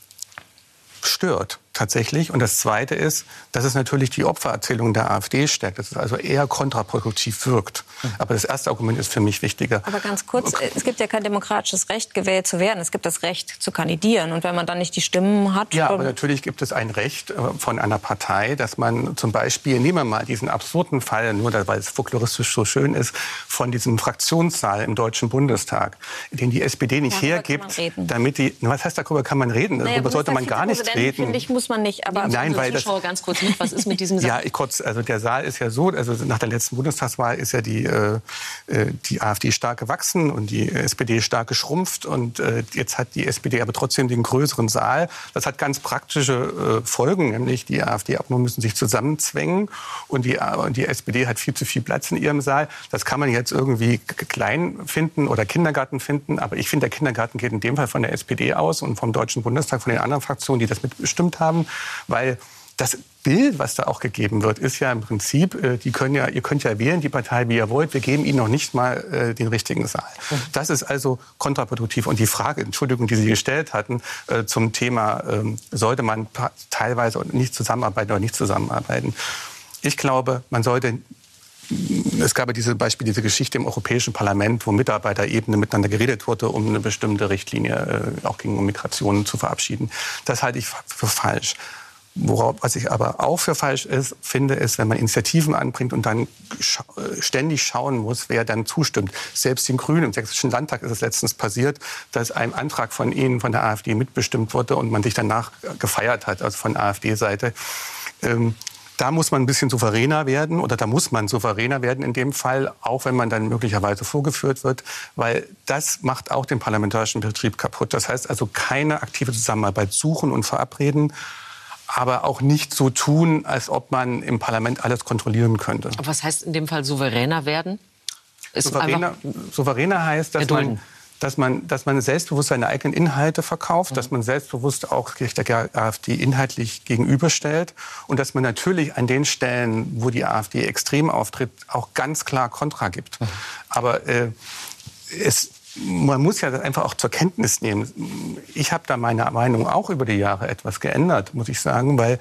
stört tatsächlich. Und das Zweite ist, dass es natürlich die Opfererzählung der AfD stärkt, dass es also eher kontraproduktiv wirkt. Aber das erste Argument ist für mich wichtiger. Aber ganz kurz, es gibt ja kein demokratisches Recht, gewählt zu werden. Es gibt das Recht zu kandidieren. Und wenn man dann nicht die Stimmen hat... Ja, aber natürlich gibt es ein Recht von einer Partei, dass man zum Beispiel, nehmen wir mal diesen absurden Fall, nur weil es folkloristisch so schön ist, von diesem Fraktionssaal im Deutschen Bundestag, den die S P D nicht darüber hergibt, damit die... Was heißt, darüber kann man reden? Naja, darüber sollte man gar nicht reden. Finde ich, muss man nicht. Aber Nein, weil das, ganz kurz mit, was ist mit diesem Saal? Ja, ich kurz, also der Saal ist ja so, also nach der letzten Bundestagswahl ist ja die, äh, die AfD stark gewachsen und die S P D stark geschrumpft und äh, jetzt hat die S P D aber trotzdem den größeren Saal. Das hat ganz praktische äh, Folgen, nämlich die AfD-Abgeordneten müssen sich zusammenzwängen und die, und die S P D hat viel zu viel Platz in ihrem Saal. Das kann man jetzt irgendwie klein finden oder Kindergarten finden, aber ich finde, der Kindergarten geht in dem Fall von der S P D aus und vom Deutschen Bundestag, von den anderen Fraktionen, die das mitbestimmt haben, weil das Bild, was da auch gegeben wird, ist ja im Prinzip, äh, die können ja, ihr könnt ja wählen, die Partei, wie ihr wollt, wir geben ihnen noch nicht mal äh, den richtigen Saal. Das ist also kontraproduktiv. Und die Frage, Entschuldigung, die Sie gestellt hatten, äh, zum Thema, äh, sollte man teilweise nicht zusammenarbeiten oder nicht zusammenarbeiten. Ich glaube, man sollte... Es gab ja diese Beispiel, diese Geschichte im Europäischen Parlament, wo Mitarbeiterebene miteinander geredet wurde, um eine bestimmte Richtlinie äh, auch gegen Migration zu verabschieden. Das halte ich für falsch. Worauf, was ich aber auch für falsch ist, finde, ist, wenn man Initiativen anbringt und dann scha ständig schauen muss, wer dann zustimmt. Selbst den Grünen im Sächsischen Landtag ist es letztens passiert, dass ein Antrag von Ihnen, von der AfD mitbestimmt wurde und man sich danach gefeiert hat, also von AfD-Seite. Ähm, Da muss man ein bisschen souveräner werden oder da muss man souveräner werden in dem Fall, auch wenn man dann möglicherweise vorgeführt wird, weil das macht auch den parlamentarischen Betrieb kaputt. Das heißt also keine aktive Zusammenarbeit suchen und verabreden, aber auch nicht so tun, als ob man im Parlament alles kontrollieren könnte. Aber was heißt in dem Fall souveräner werden? Ist souveräner, souveräner heißt, dass erdulden. man... Dass man, dass man selbstbewusst seine eigenen Inhalte verkauft, mhm. dass man selbstbewusst auch der AfD inhaltlich gegenüberstellt und dass man natürlich an den Stellen, wo die AfD extrem auftritt, auch ganz klar Kontra gibt. Mhm. Aber äh, es, man muss ja das einfach auch zur Kenntnis nehmen. Ich habe da meine Meinung auch über die Jahre etwas geändert, muss ich sagen, weil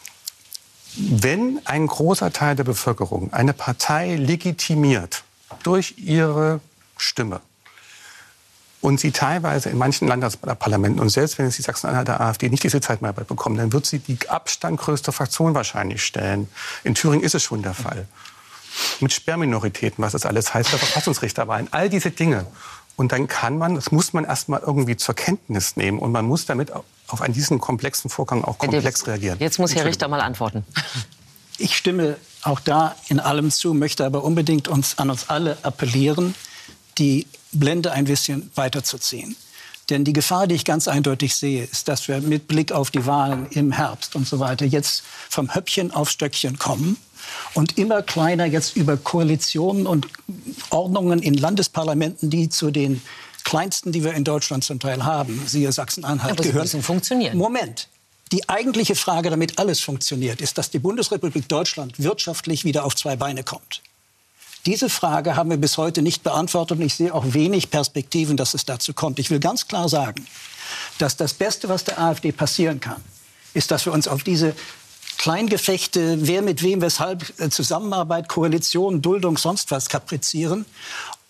wenn ein großer Teil der Bevölkerung eine Partei legitimiert durch ihre Stimme, und sie teilweise in manchen Landesparlamenten, und selbst wenn es die Sachsen-Anhalter AfD nicht die Sitzheitmehrheit bekommen, dann wird sie die Abstand größte Fraktion wahrscheinlich stellen. In Thüringen ist es schon der Fall. Mit Sperrminoritäten, was das alles heißt, bei Verfassungsrichterwahlen, all diese Dinge. Und dann kann man, das muss man erst mal irgendwie zur Kenntnis nehmen. Und man muss damit auf einen diesen komplexen Vorgang auch komplex reagieren. Jetzt muss Herr Richter mal antworten. Ich stimme auch da in allem zu, möchte aber unbedingt uns, an uns alle appellieren, die Blende ein bisschen weiterzuziehen. Denn die Gefahr, die ich ganz eindeutig sehe, ist, dass wir mit Blick auf die Wahlen im Herbst und so weiter jetzt vom Höppchen auf Stöckchen kommen und immer kleiner jetzt über Koalitionen und Ordnungen in Landesparlamenten, die zu den kleinsten, die wir in Deutschland zum Teil haben, siehe Sachsen-Anhalt, ja, gehören. Müssen funktionieren. Moment. Die eigentliche Frage, damit alles funktioniert, ist, dass die Bundesrepublik Deutschland wirtschaftlich wieder auf zwei Beine kommt. Diese Frage haben wir bis heute nicht beantwortet und ich sehe auch wenig Perspektiven, dass es dazu kommt. Ich will ganz klar sagen, dass das Beste, was der AfD passieren kann, ist, dass wir uns auf diese Kleingefechte, wer mit wem, weshalb, Zusammenarbeit, Koalition, Duldung, sonst was kaprizieren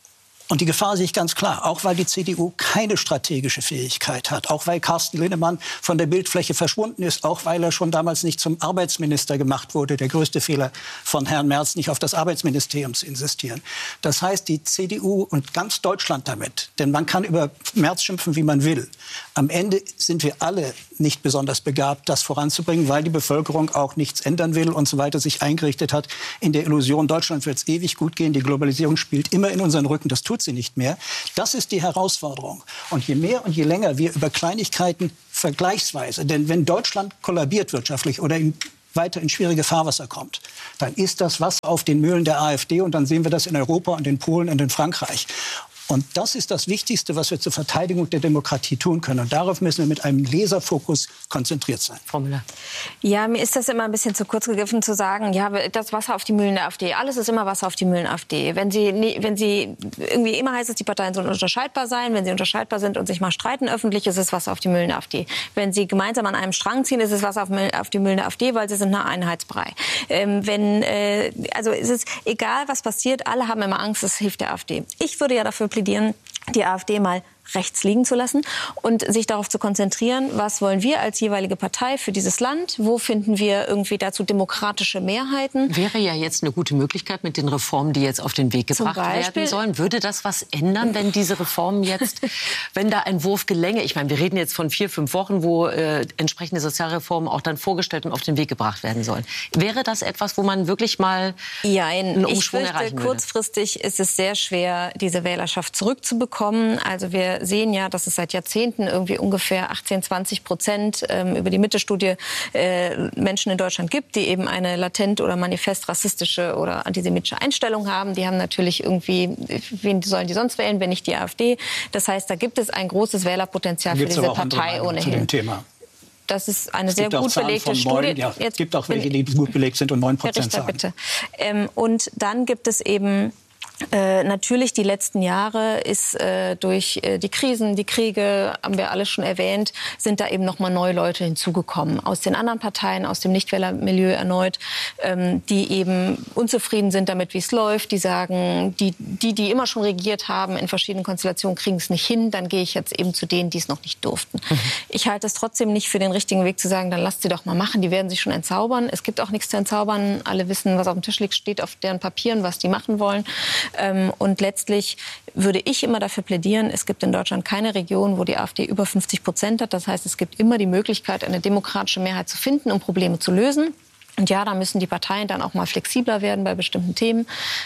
Und die Gefahr sehe ich ganz klar, auch weil die C D U keine strategische Fähigkeit hat, auch weil Carsten Linnemann von der Bildfläche verschwunden ist, auch weil er schon damals nicht zum Arbeitsminister gemacht wurde. Der größte Fehler von Herrn Merz, nicht auf das Arbeitsministerium zu insistieren. Das heißt, die C D U und ganz Deutschland damit, denn man kann über Merz schimpfen, wie man will. Am Ende sind wir alle nicht besonders begabt, das voranzubringen, weil die Bevölkerung auch nichts ändern will und so weiter, sich eingerichtet hat in der Illusion, Deutschland wird es ewig gut gehen, die Globalisierung spielt immer in unseren Rücken, das tut sie nicht mehr. Das ist die Herausforderung. Und je mehr und je länger wir über Kleinigkeiten vergleichsweise, denn wenn Deutschland kollabiert wirtschaftlich oder in weiter in schwierige Fahrwasser kommt, dann ist das Wasser auf den Mühlen der AfD und dann sehen wir das in Europa und in Polen und in Frankreich. Und das ist das Wichtigste, was wir zur Verteidigung der Demokratie tun können. Und darauf müssen wir mit einem Laserfokus konzentriert sein. Frau Müller. Ja, mir ist das immer ein bisschen zu kurz gegriffen zu sagen, ja, das Wasser auf die Mühlen der AfD. Alles ist immer Wasser auf die Mühlen der AfD. Wenn sie, wenn sie irgendwie immer heißt es, die Parteien sollen unterscheidbar sein. Wenn sie unterscheidbar sind und sich mal streiten öffentlich, ist es Wasser auf die Mühlen der AfD. Wenn sie gemeinsam an einem Strang ziehen, ist es Wasser auf, auf die Mühlen der AfD, weil sie sind eine Einheitsbrei. Ähm, wenn, äh, also es ist egal, was passiert, alle haben immer Angst, es hilft der AfD. Ich würde ja dafür plädieren, die AfD mal rechts liegen zu lassen und sich darauf zu konzentrieren, was wollen wir als jeweilige Partei für dieses Land, wo finden wir irgendwie dazu demokratische Mehrheiten. Wäre ja jetzt eine gute Möglichkeit mit den Reformen, die jetzt auf den Weg gebracht werden sollen. Würde das was ändern, wenn diese Reformen jetzt, wenn da ein Wurf gelänge, ich meine, wir reden jetzt von vier, fünf Wochen, wo äh, entsprechende Sozialreformen auch dann vorgestellt und auf den Weg gebracht werden sollen. Wäre das etwas, wo man wirklich mal ja, einen Umschwung ich fürchte, erreichen würde? Kurzfristig ist es sehr schwer, diese Wählerschaft zurückzubekommen. Also wir sehen ja, dass es seit Jahrzehnten irgendwie ungefähr achtzehn, zwanzig Prozent ähm, über die Mitte-Studie äh, Menschen in Deutschland gibt, die eben eine latent oder manifest rassistische oder antisemitische Einstellung haben. Die haben natürlich irgendwie, wen sollen die sonst wählen, wenn nicht die AfD? Das heißt, da gibt es ein großes Wählerpotenzial für diese Partei ohnehin. Zu dem Thema. Das ist eine es sehr gibt gut belegte Studie. Ja, es gibt auch welche, die gut belegt sind und neun Prozent sagen. Bitte. Ähm, und dann gibt es eben Äh, natürlich die letzten Jahre ist äh, durch äh, die Krisen, die Kriege, haben wir alles schon erwähnt, sind da eben noch mal neue Leute hinzugekommen. Aus den anderen Parteien, aus dem Nichtwählermilieu erneut, ähm, die eben unzufrieden sind damit, wie es läuft. Die sagen, die, die, die immer schon regiert haben in verschiedenen Konstellationen, kriegen es nicht hin. Dann gehe ich jetzt eben zu denen, die es noch nicht durften. Mhm. Ich halte es trotzdem nicht für den richtigen Weg zu sagen, dann lasst sie doch mal machen. Die werden sich schon entzaubern. Es gibt auch nichts zu entzaubern. Alle wissen, was auf dem Tisch liegt, steht auf deren Papieren, was die machen wollen. Und letztlich würde ich immer dafür plädieren, es gibt in Deutschland keine Region, wo die AfD über fünfzig Prozent hat. Das heißt, es gibt immer die Möglichkeit, eine demokratische Mehrheit zu finden, um Probleme zu lösen. Und ja, da müssen die Parteien dann auch mal flexibler werden bei bestimmten Themen.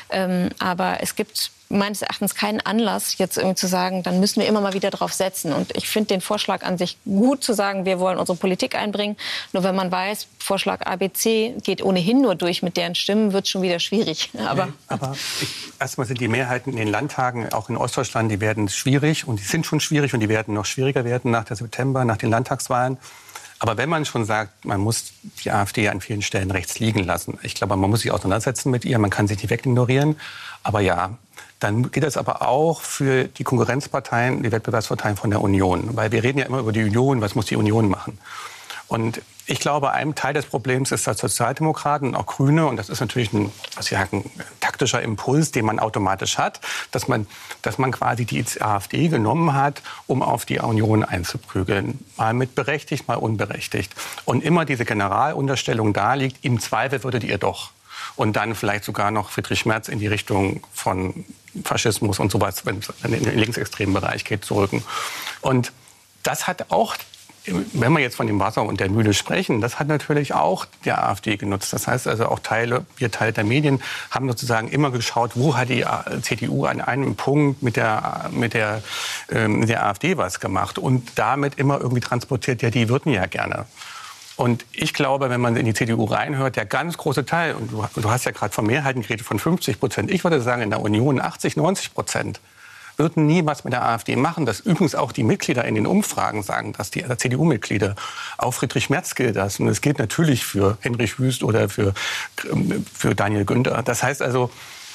Aber es gibt meines Erachtens keinen Anlass, jetzt irgendwie zu sagen, dann müssen wir immer mal wieder drauf setzen. Und ich finde den Vorschlag an sich gut, zu sagen, wir wollen unsere Politik einbringen. Nur wenn man weiß, Vorschlag A B C geht ohnehin nur durch mit deren Stimmen, wird es schon wieder schwierig. Aber, nee, aber ich, erstmal sind die Mehrheiten in den Landtagen, auch in Ostdeutschland, die werden schwierig. Und die sind schon schwierig und die werden noch schwieriger werden nach der September, nach den Landtagswahlen. Aber wenn man schon sagt, man muss die AfD an vielen Stellen rechts liegen lassen, ich glaube, man muss sich auseinandersetzen mit ihr, man kann sie nicht wegignorieren. Aber ja, dann geht das aber auch für die Konkurrenzparteien, die Wettbewerbsparteien von der Union. Weil wir reden ja immer über die Union, was muss die Union machen? Und ich glaube, ein Teil des Problems ist, dass Sozialdemokraten und auch Grüne, und das ist natürlich ein, was wir sagen, ein taktischer Impuls, den man automatisch hat, dass man, dass man quasi die AfD genommen hat, um auf die Union einzuprügeln. Mal mit berechtigt, mal unberechtigt. Und immer diese Generalunterstellung da liegt, im Zweifel würdet ihr doch. Und dann vielleicht sogar noch Friedrich Merz in die Richtung von Faschismus und sowas, wenn es in den linksextremen Bereich geht, zu rücken. Und das hat auch, wenn wir jetzt von dem Wasser und der Mühle sprechen, das hat natürlich auch der AfD genutzt. Das heißt also auch Teile, wir Teile der Medien haben sozusagen immer geschaut, wo hat die C D U an einem Punkt mit der, mit der, ähm, der AfD was gemacht und damit immer irgendwie transportiert, ja, die würden ja gerne. Und ich glaube, wenn man in die C D U reinhört, der ganz große Teil, und du, du hast ja gerade von Mehrheiten geredet, von fünfzig Prozent, ich würde sagen, in der Union achtzig, neunzig Prozent, würden nie was mit der AfD machen. Das übrigens auch die Mitglieder in den Umfragen sagen, dass die C D U-Mitglieder, auch Friedrich Merz gilt das. Und es gilt natürlich für Henrich Wüst oder für, für Daniel Günther. Das heißt also,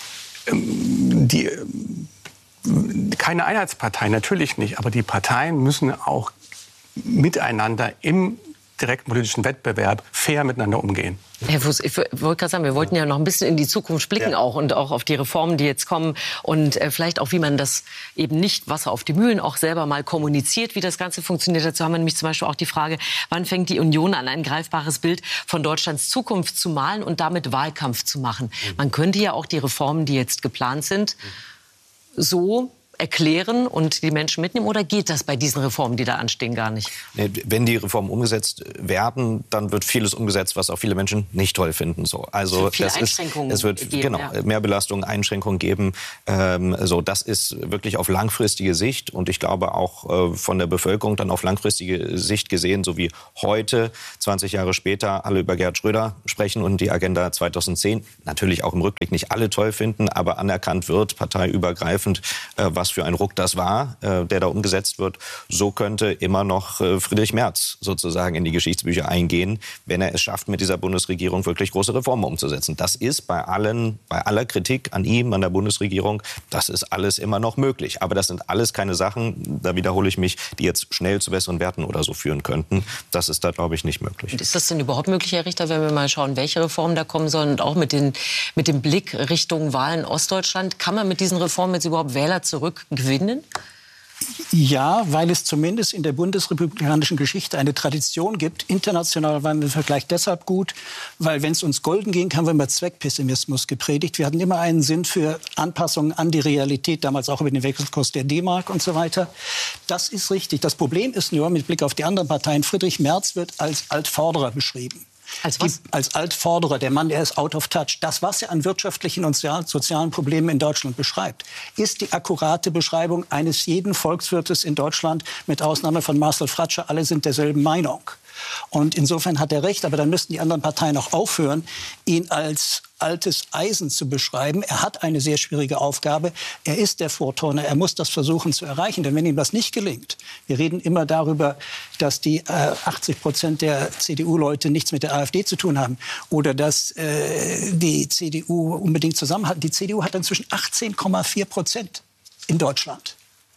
die, keine Einheitspartei, natürlich nicht, aber die Parteien müssen auch miteinander im direkten politischen Wettbewerb fair miteinander umgehen. Herr Fuß, ich wollte gerade sagen, wir wollten ja noch ein bisschen in die Zukunft blicken ja. auch und auch auf die Reformen, die jetzt kommen und äh, vielleicht auch, wie man das eben nicht Wasser auf die Mühlen auch selber mal kommuniziert, wie das Ganze funktioniert. Dazu haben wir nämlich zum Beispiel auch die Frage, wann fängt die Union an, ein greifbares Bild von Deutschlands Zukunft zu malen und damit Wahlkampf zu machen. Mhm. Man könnte ja auch die Reformen, die jetzt geplant sind, so erklären und die Menschen mitnehmen? Oder geht das bei diesen Reformen, die da anstehen, gar nicht? Nee, wenn die Reformen umgesetzt werden, dann wird vieles umgesetzt, was auch viele Menschen nicht toll finden. So, also viele das Einschränkungen ist, es wird geben, genau ja. mehr Belastungen, Einschränkungen geben. Ähm, so, das ist wirklich auf langfristige Sicht und ich glaube auch äh, von der Bevölkerung dann auf langfristige Sicht gesehen, so wie heute, zwanzig Jahre später, alle über Gerhard Schröder sprechen und die Agenda zweitausendzehn natürlich auch im Rückblick nicht alle toll finden, aber anerkannt wird, parteiübergreifend, äh, was für ein Ruck das war, äh, der da umgesetzt wird. So könnte immer noch äh, Friedrich Merz sozusagen in die Geschichtsbücher eingehen, wenn er es schafft, mit dieser Bundesregierung wirklich große Reformen umzusetzen. Das ist bei allen, bei aller Kritik an ihm, an der Bundesregierung, das ist alles immer noch möglich. Aber das sind alles keine Sachen, da wiederhole ich mich, die jetzt schnell zu besseren Werten oder so führen könnten. Das ist da, glaube ich, nicht möglich. Und ist das denn überhaupt möglich, Herr Richter, wenn wir mal schauen, welche Reformen da kommen sollen und auch mit, den, mit dem Blick Richtung Wahlen Ostdeutschland? Kann man mit diesen Reformen jetzt überhaupt Wähler zurückgewinnen? Ja, weil es zumindest in der bundesrepublikanischen Geschichte eine Tradition gibt. International waren wir im Vergleich deshalb gut, weil wenn es uns golden ging, haben wir immer Zweckpessimismus gepredigt. Wir hatten immer einen Sinn für Anpassungen an die Realität, damals auch über den Wechselkurs der D-Mark und so weiter. Das ist richtig. Das Problem ist nur, mit Blick auf die anderen Parteien, Friedrich Merz wird als Altvorderer beschrieben. Als was? Die, als Altvorderer, der Mann, der ist out of touch. Das, was er an wirtschaftlichen und sozialen Problemen in Deutschland beschreibt, ist die akkurate Beschreibung eines jeden Volkswirtes in Deutschland, mit Ausnahme von Marcel Fratscher. Alle sind derselben Meinung. Und insofern hat er recht, aber dann müssten die anderen Parteien auch aufhören, ihn als altes Eisen zu beschreiben. Er hat eine sehr schwierige Aufgabe. Er ist der Vorturner. Er muss das versuchen zu erreichen. Denn wenn ihm das nicht gelingt, wir reden immer darüber, dass die äh, achtzig Prozent der C D U-Leute nichts mit der AfD zu tun haben oder dass äh, die C D U unbedingt zusammenhalten. Die C D U hat inzwischen achtzehn Komma vier Prozent in Deutschland.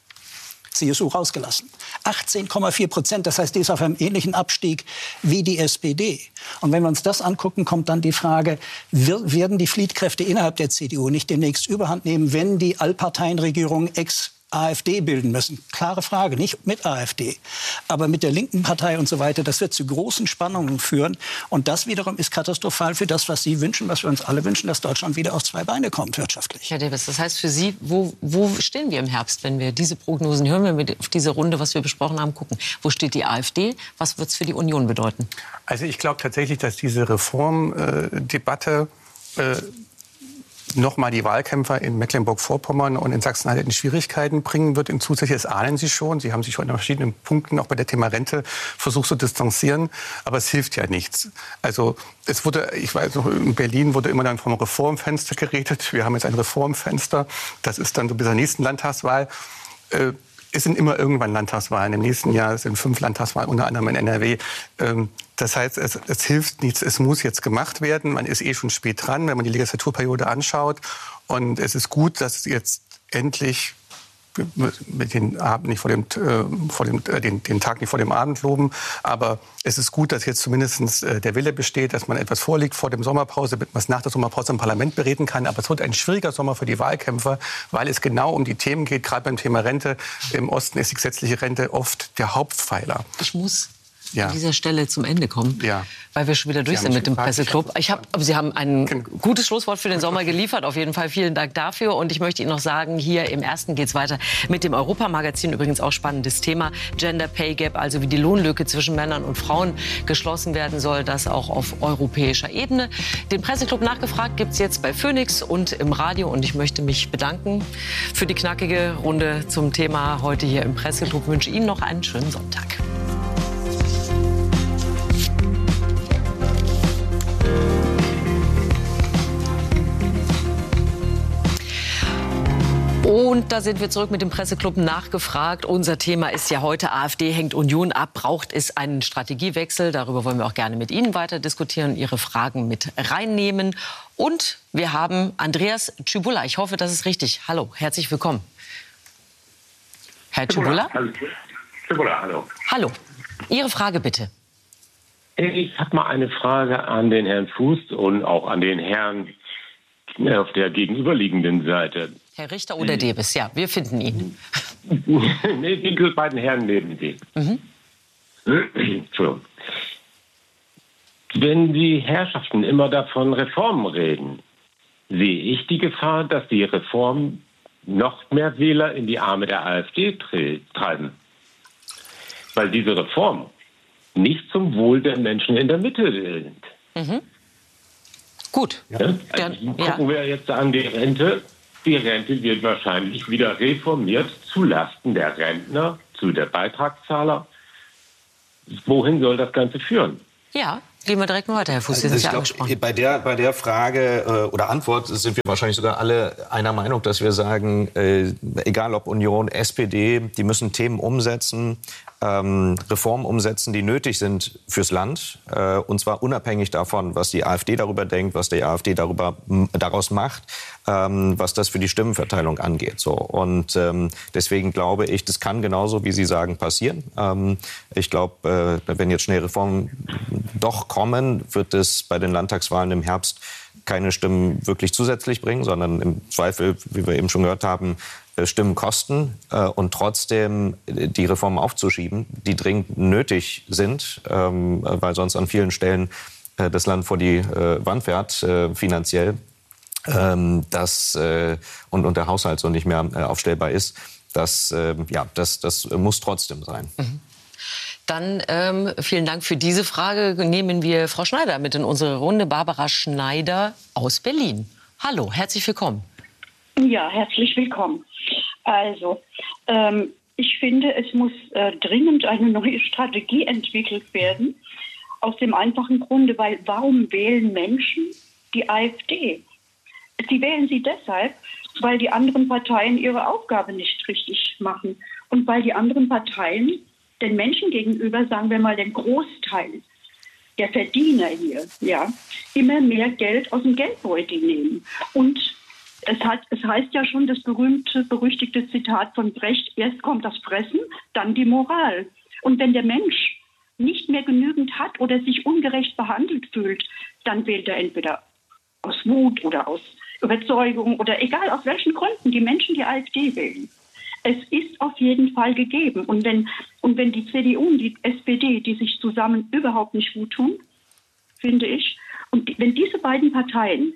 C S U rausgelassen. achtzehn Komma vier Prozent, das heißt, die ist auf einem ähnlichen Abstieg wie die S P D. Und wenn wir uns das angucken, kommt dann die Frage, werden die Fliehtkräfte innerhalb der C D U nicht demnächst Überhand nehmen, wenn die Allparteienregierung ex AfD bilden müssen? Klare Frage, nicht mit AfD, aber mit der linken Partei und so weiter. Das wird zu großen Spannungen führen. Und das wiederum ist katastrophal für das, was Sie wünschen, was wir uns alle wünschen, dass Deutschland wieder auf zwei Beine kommt wirtschaftlich. Herr Davis, das heißt für Sie, wo, wo stehen wir im Herbst, wenn wir diese Prognosen hören, wenn wir auf diese Runde, was wir besprochen haben, gucken? Wo steht die AfD? Was wird es für die Union bedeuten? Also ich glaube tatsächlich, dass diese Reformdebatte äh, noch mal die Wahlkämpfer in Mecklenburg-Vorpommern und in Sachsen-Anhalt in Schwierigkeiten bringen wird. In zusätzlich, das ahnen Sie schon. Sie haben sich schon in verschiedenen Punkten, auch bei der Thema Rente, versucht zu distanzieren. Aber es hilft ja nichts. Also es wurde, ich weiß noch, in Berlin wurde immer dann vom Reformfenster geredet. Wir haben jetzt ein Reformfenster. Das ist dann so bis zur nächsten Landtagswahl. Äh, Es sind immer irgendwann Landtagswahlen. Im nächsten Jahr sind fünf Landtagswahlen, unter anderem in N R W. Das heißt, es, es hilft nichts. Es muss jetzt gemacht werden. Man ist eh schon spät dran, wenn man die Legislaturperiode anschaut. Und es ist gut, dass jetzt endlich mit den Abend nicht vor dem, äh, vor dem äh, den, den Tag nicht vor dem Abend loben, aber es ist gut, dass jetzt zumindest äh, der Wille besteht, dass man etwas vorlegt vor dem Sommerpause, damit man es nach der Sommerpause im Parlament bereden kann. Aber es wird ein schwieriger Sommer für die Wahlkämpfer, weil es genau um die Themen geht. Gerade beim Thema Rente im Osten ist die gesetzliche Rente oft der Hauptpfeiler. Ich muss Ja. an dieser Stelle zum Ende kommen, ja. weil wir schon wieder durch Sie sind mit dem gefragt, Presseclub. Ich hab, aber Sie haben ein Genau. gutes Schlusswort für den Sommer geliefert. Auf jeden Fall vielen Dank dafür. Und ich möchte Ihnen noch sagen, hier im Ersten geht es weiter mit dem Europamagazin. Übrigens auch spannendes Thema. Gender Pay Gap, also wie die Lohnlücke zwischen Männern und Frauen geschlossen werden soll. Das auch auf europäischer Ebene. Den Presseclub nachgefragt gibt es jetzt bei Phoenix und im Radio. Und ich möchte mich bedanken für die knackige Runde zum Thema heute hier im Presseclub. Ich wünsche Ihnen noch einen schönen Sonntag. Und da sind wir zurück mit dem Presseclub nachgefragt. Unser Thema ist ja heute, AfD hängt Union ab. Braucht es einen Strategiewechsel? Darüber wollen wir auch gerne mit Ihnen weiter diskutieren, Ihre Fragen mit reinnehmen. Und wir haben Andreas Tschubulla. Ich hoffe, das ist richtig. Hallo, herzlich willkommen. Herr Tschubulla? Tschubulla, hallo. Hallo. Ihre Frage bitte. Ich habe mal eine Frage an den Herrn Fuß und auch an den Herrn auf der gegenüberliegenden Seite. Herr Richter oder Debes, ja, wir finden ihn. Nee, die beiden Herren neben Sie. Mhm. Entschuldigung. Wenn die Herrschaften immer davon Reformen reden, sehe ich die Gefahr, dass die Reformen noch mehr Wähler in die Arme der AfD treiben. Weil diese Reformen nicht zum Wohl der Menschen in der Mitte sind. Mhm. Gut. Ja? Also gucken ja. wir jetzt an die Rente. Die Rente wird wahrscheinlich wieder reformiert zulasten der Rentner, zu der Beitragszahler. Wohin soll das Ganze führen? Ja, gehen wir direkt mal weiter, Herr Fuß. Sie sind ja angesprochen. Bei der, bei der Frage äh, oder Antwort sind wir wahrscheinlich sogar alle einer Meinung, dass wir sagen, äh, egal ob Union, S P D, die müssen Themen umsetzen, ähm, Reformen umsetzen, die nötig sind fürs Land. Äh, und zwar unabhängig davon, was die AfD darüber denkt, was die AfD darüber, daraus macht, ähm, was das für die Stimmenverteilung angeht. So. Und ähm, deswegen glaube ich, das kann genauso, wie Sie sagen, passieren. Ähm, ich glaube, äh, wenn jetzt schnell Reformen doch kommen, wird es bei den Landtagswahlen im Herbst keine Stimmen wirklich zusätzlich bringen, sondern im Zweifel, wie wir eben schon gehört haben, Stimmen kosten. Und trotzdem die Reformen aufzuschieben, die dringend nötig sind, weil sonst an vielen Stellen das Land vor die Wand fährt, finanziell, das, und, und der Haushalt so nicht mehr aufstellbar ist, das, ja, das, das muss trotzdem sein. Mhm. Dann ähm, vielen Dank für diese Frage. Nehmen wir Frau Schneider mit in unsere Runde. Barbara Schneider aus Berlin. Hallo, herzlich willkommen. Ja, herzlich willkommen. Also, ähm, ich finde, es muss äh, dringend eine neue Strategie entwickelt werden. Aus dem einfachen Grunde, weil warum wählen Menschen die AfD? Sie wählen sie deshalb, weil die anderen Parteien ihre Aufgabe nicht richtig machen. Und weil die anderen Parteien den Menschen gegenüber, sagen wir mal den Großteil der Verdiener hier, ja, immer mehr Geld aus dem Geldbeutel nehmen. Und es, hat, es heißt ja schon das berühmte, berüchtigte Zitat von Brecht, erst kommt das Fressen, dann die Moral. Und wenn der Mensch nicht mehr genügend hat oder sich ungerecht behandelt fühlt, dann wählt er entweder aus Wut oder aus Überzeugung oder egal aus welchen Gründen die Menschen die AfD wählen. Es ist auf jeden Fall gegeben. Und wenn, und wenn die C D U und die S P D, die sich zusammen überhaupt nicht gut tun, finde ich, und die, wenn diese beiden Parteien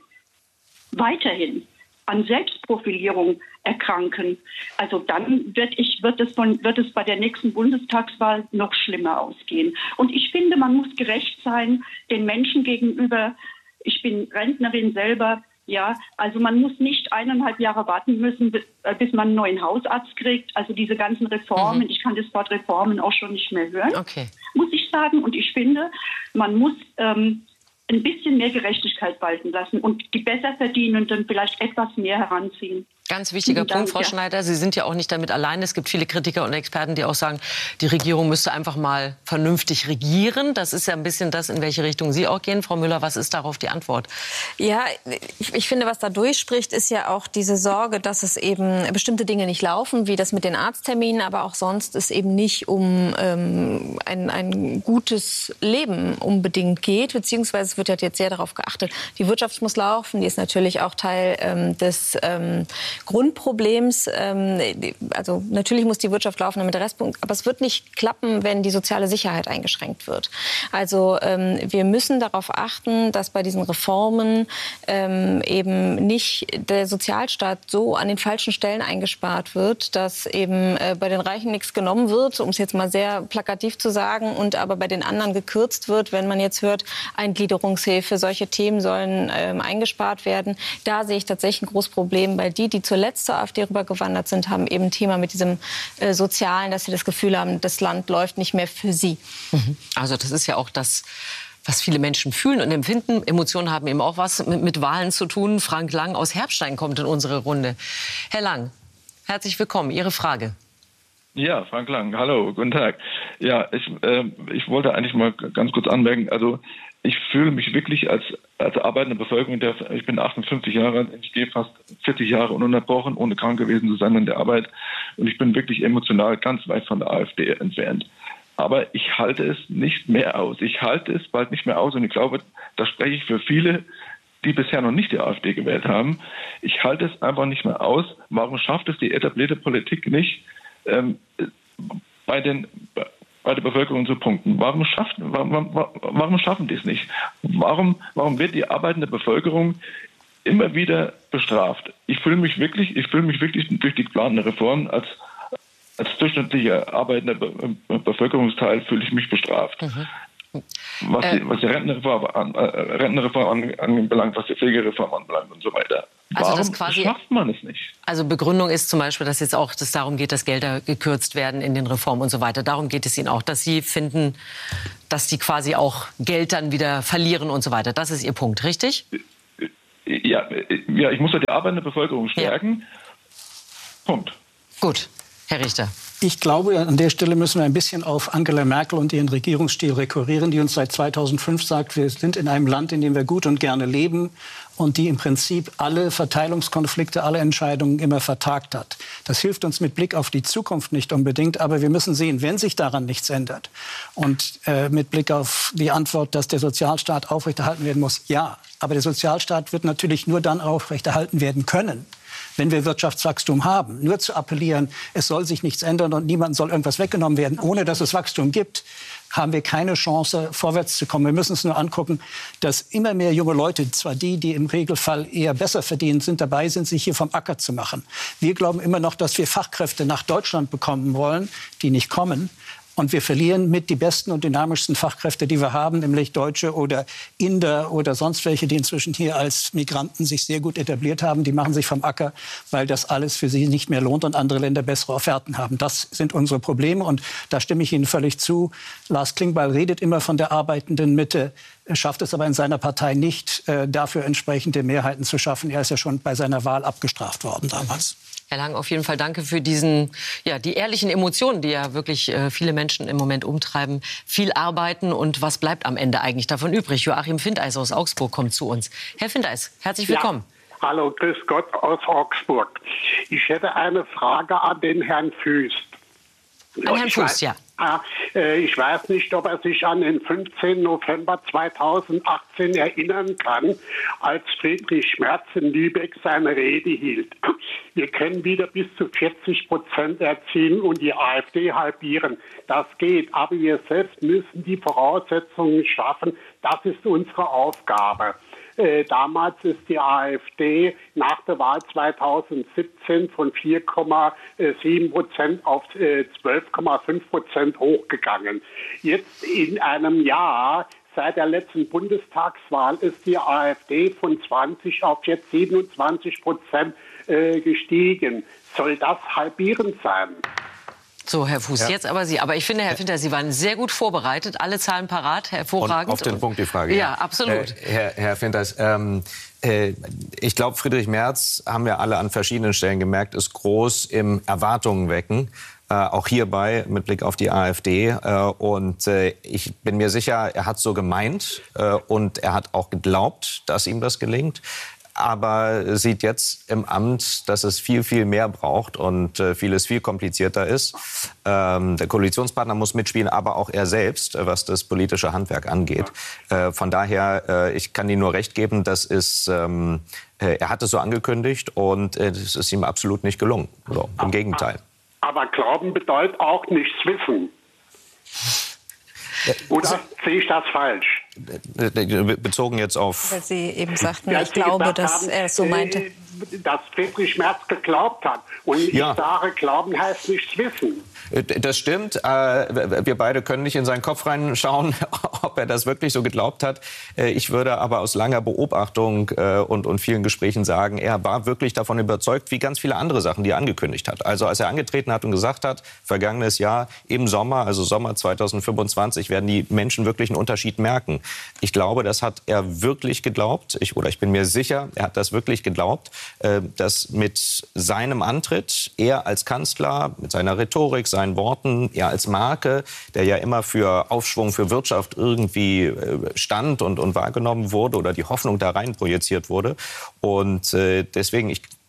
weiterhin an Selbstprofilierung erkranken, also dann wird, ich, wird, es von, wird es bei der nächsten Bundestagswahl noch schlimmer ausgehen. Und ich finde, man muss gerecht sein den Menschen gegenüber. Ich bin Rentnerin selber. Ja, also man muss nicht eineinhalb Jahre warten müssen, bis man einen neuen Hausarzt kriegt. Also diese ganzen Reformen, mhm. ich kann das Wort Reformen auch schon nicht mehr hören, okay. muss ich sagen. Und ich finde, man muss ähm, ein bisschen mehr Gerechtigkeit walten lassen und die Besserverdienenden vielleicht etwas mehr heranziehen. Ganz wichtiger Dank, Punkt, Frau ja. Schneider. Sie sind ja auch nicht damit allein. Es gibt viele Kritiker und Experten, die auch sagen, die Regierung müsste einfach mal vernünftig regieren. Das ist ja ein bisschen das, in welche Richtung Sie auch gehen. Frau Müller, was ist darauf die Antwort? Ja, ich, ich finde, was da durchspricht, ist ja auch diese Sorge, dass es eben bestimmte Dinge nicht laufen, wie das mit den Arztterminen, aber auch sonst es eben nicht um ähm, ein, ein gutes Leben unbedingt geht. Beziehungsweise es wird ja jetzt sehr darauf geachtet, die Wirtschaft muss laufen, die ist natürlich auch Teil ähm, des ähm, Grundproblems. Ähm, also natürlich muss die Wirtschaft laufen, damit der Rest, aber es wird nicht klappen, wenn die soziale Sicherheit eingeschränkt wird. Also ähm, wir müssen darauf achten, dass bei diesen Reformen ähm, eben nicht der Sozialstaat so an den falschen Stellen eingespart wird, dass eben äh, bei den Reichen nichts genommen wird, um es jetzt mal sehr plakativ zu sagen, und aber bei den anderen gekürzt wird, wenn man jetzt hört, Eingliederungshilfe, solche Themen sollen ähm, eingespart werden. Da sehe ich tatsächlich ein großes Problem, weil die, die zuletzt zur AfD rübergewandert sind, haben eben ein Thema mit diesem äh, Sozialen, dass sie das Gefühl haben, das Land läuft nicht mehr für sie. Mhm. Also das ist ja auch das, was viele Menschen fühlen und empfinden. Emotionen haben eben auch was mit, mit Wahlen zu tun. Frank Lang aus Herbstein kommt in unsere Runde. Herr Lang, herzlich willkommen. Ihre Frage. Ja, Frank Lang, hallo, guten Tag. Ja, ich, äh, ich wollte eigentlich mal ganz kurz anmerken, also ich fühle mich wirklich als, als arbeitende Bevölkerung, der, ich bin achtundfünfzig Jahre alt, ich gehe fast vierzig Jahre ununterbrochen, ohne krank gewesen zu sein an der Arbeit, und ich bin wirklich emotional ganz weit von der AfD entfernt. Aber ich halte es nicht mehr aus. Ich halte es bald nicht mehr aus. Und ich glaube, da spreche ich für viele, die bisher noch nicht die AfD gewählt haben. Ich halte es einfach nicht mehr aus. Warum schafft es die etablierte Politik nicht, ähm, bei, den, bei der Bevölkerung zu punkten? Warum, schafft, warum, warum schaffen die es nicht? Warum, warum wird die arbeitende Bevölkerung immer wieder bestraft? Ich fühle mich wirklich, ich fühle mich wirklich durch die geplanten Reformen als Als durchschnittlicher arbeitender Be- Bevölkerungsteil fühle ich mich bestraft. Mhm. Was, die, was die Rentenreform, an, äh, Rentenreform an, anbelangt, was die Pflegereform anbelangt und so weiter. Also Warum das quasi, schafft man es nicht? Also Begründung ist zum Beispiel, dass jetzt auch dass darum geht, dass Gelder gekürzt werden in den Reformen und so weiter. Darum geht es Ihnen auch, dass Sie finden, dass die quasi auch Geld dann wieder verlieren und so weiter. Das ist Ihr Punkt, richtig? Ja, ja ich muss ja die arbeitende Bevölkerung stärken. Ja. Punkt. Gut. Herr Richter. Ich glaube, an der Stelle müssen wir ein bisschen auf Angela Merkel und ihren Regierungsstil rekurrieren, die uns seit zweitausendfünf sagt, wir sind in einem Land, in dem wir gut und gerne leben und die im Prinzip alle Verteilungskonflikte, alle Entscheidungen immer vertagt hat. Das hilft uns mit Blick auf die Zukunft nicht unbedingt, aber wir müssen sehen, wenn sich daran nichts ändert und äh, mit Blick auf die Antwort, dass der Sozialstaat aufrechterhalten werden muss, ja, aber der Sozialstaat wird natürlich nur dann aufrechterhalten werden können, wenn wir Wirtschaftswachstum haben. Nur zu appellieren, es soll sich nichts ändern und niemandem soll irgendwas weggenommen werden, ohne dass es Wachstum gibt, haben wir keine Chance, vorwärts zu kommen. Wir müssen uns nur angucken, dass immer mehr junge Leute, zwar die, die im Regelfall eher besser verdienen, sind dabei sind, sich hier vom Acker zu machen. Wir glauben immer noch, dass wir Fachkräfte nach Deutschland bekommen wollen, die nicht kommen. Und wir verlieren mit die besten und dynamischsten Fachkräfte, die wir haben, nämlich Deutsche oder Inder oder sonst welche, die inzwischen hier als Migranten sich sehr gut etabliert haben. Die machen sich vom Acker, weil das alles für sie nicht mehr lohnt und andere Länder bessere Offerten haben. Das sind unsere Probleme und da stimme ich Ihnen völlig zu. Lars Klingbeil redet immer von der arbeitenden Mitte, schafft es aber in seiner Partei nicht, äh, dafür entsprechende Mehrheiten zu schaffen. Er ist ja schon bei seiner Wahl abgestraft worden damals. Herr Lang, auf jeden Fall danke für diesen, ja, die ehrlichen Emotionen, die ja wirklich äh, viele Menschen im Moment umtreiben. Viel arbeiten und was bleibt am Ende eigentlich davon übrig? Joachim Findeis aus Augsburg kommt zu uns. Herr Findeis, herzlich willkommen. Ja, hallo, grüß Gott aus Augsburg. Ich hätte eine Frage an den Herrn Fuest. An Herrn Fuest, ja. Ich weiß nicht, ob er sich an den fünfzehnten November zweitausendachtzehn erinnern kann, als Friedrich Merz in Lübeck seine Rede hielt. Wir können wieder bis zu vierzig Prozent erzielen und die AfD halbieren. Das geht, aber wir selbst müssen die Voraussetzungen schaffen. Das ist unsere Aufgabe. Äh, damals ist die AfD nach der Wahl zweitausendsiebzehn von vier Komma sieben Prozent auf äh, zwölf Komma fünf Prozent hochgegangen. Jetzt in einem Jahr, seit der letzten Bundestagswahl, ist die AfD von zwanzig auf jetzt siebenundzwanzig Prozent äh, gestiegen. Soll das halbierend sein? So, Herr Fuß, Ja. jetzt aber Sie. Aber ich finde, Herr Finter, Sie waren sehr gut vorbereitet. Alle Zahlen parat, hervorragend. Und auf den Punkt die Frage. Ja, absolut. Äh, Herr, Herr Finders, ähm, äh, ich glaube, Friedrich Merz, haben wir alle an verschiedenen Stellen gemerkt, ist groß im Erwartungen wecken. Äh, auch hierbei mit Blick auf die AfD. Äh, und äh, ich bin mir sicher, er hat so gemeint äh, und er hat auch geglaubt, dass ihm das gelingt. Aber sieht jetzt im Amt, dass es viel, viel mehr braucht und äh, vieles viel komplizierter ist. Ähm, der Koalitionspartner muss mitspielen, aber auch er selbst, äh, was das politische Handwerk angeht. Äh, von daher, äh, ich kann Ihnen nur recht geben, das ist, ähm, äh, er hat es so angekündigt und äh, es ist ihm absolut nicht gelungen. So, im Gegenteil. Aber Glauben bedeutet auch nichts wissen. Oder sehe ich das falsch? Bezogen jetzt auf... Weil Sie eben sagten, Ja, ich Sie glaube, gesagt dass haben, er es so meinte. äh, Dass Friedrich Merz geglaubt hat. Und ich Ja. sage, Glauben heißt nichts wissen. Das stimmt. Wir beide können nicht in seinen Kopf reinschauen, ob er das wirklich so geglaubt hat. Ich würde aber aus langer Beobachtung und, und vielen Gesprächen sagen, er war wirklich davon überzeugt, wie ganz viele andere Sachen, die er angekündigt hat. Also als er angetreten hat und gesagt hat, vergangenes Jahr im Sommer, also Sommer zweitausendfünfundzwanzig, werden die Menschen wirklich einen Unterschied merken. Ich glaube, das hat er wirklich geglaubt. Ich, oder ich bin mir sicher, er hat das wirklich geglaubt, dass mit seinem Antritt, er als Kanzler, mit seiner Rhetorik, seinen Worten, er als Marke, der ja immer für Aufschwung, für Wirtschaft irgendwie stand und, und wahrgenommen wurde oder die Hoffnung da rein projiziert wurde. Und äh, deswegen, ich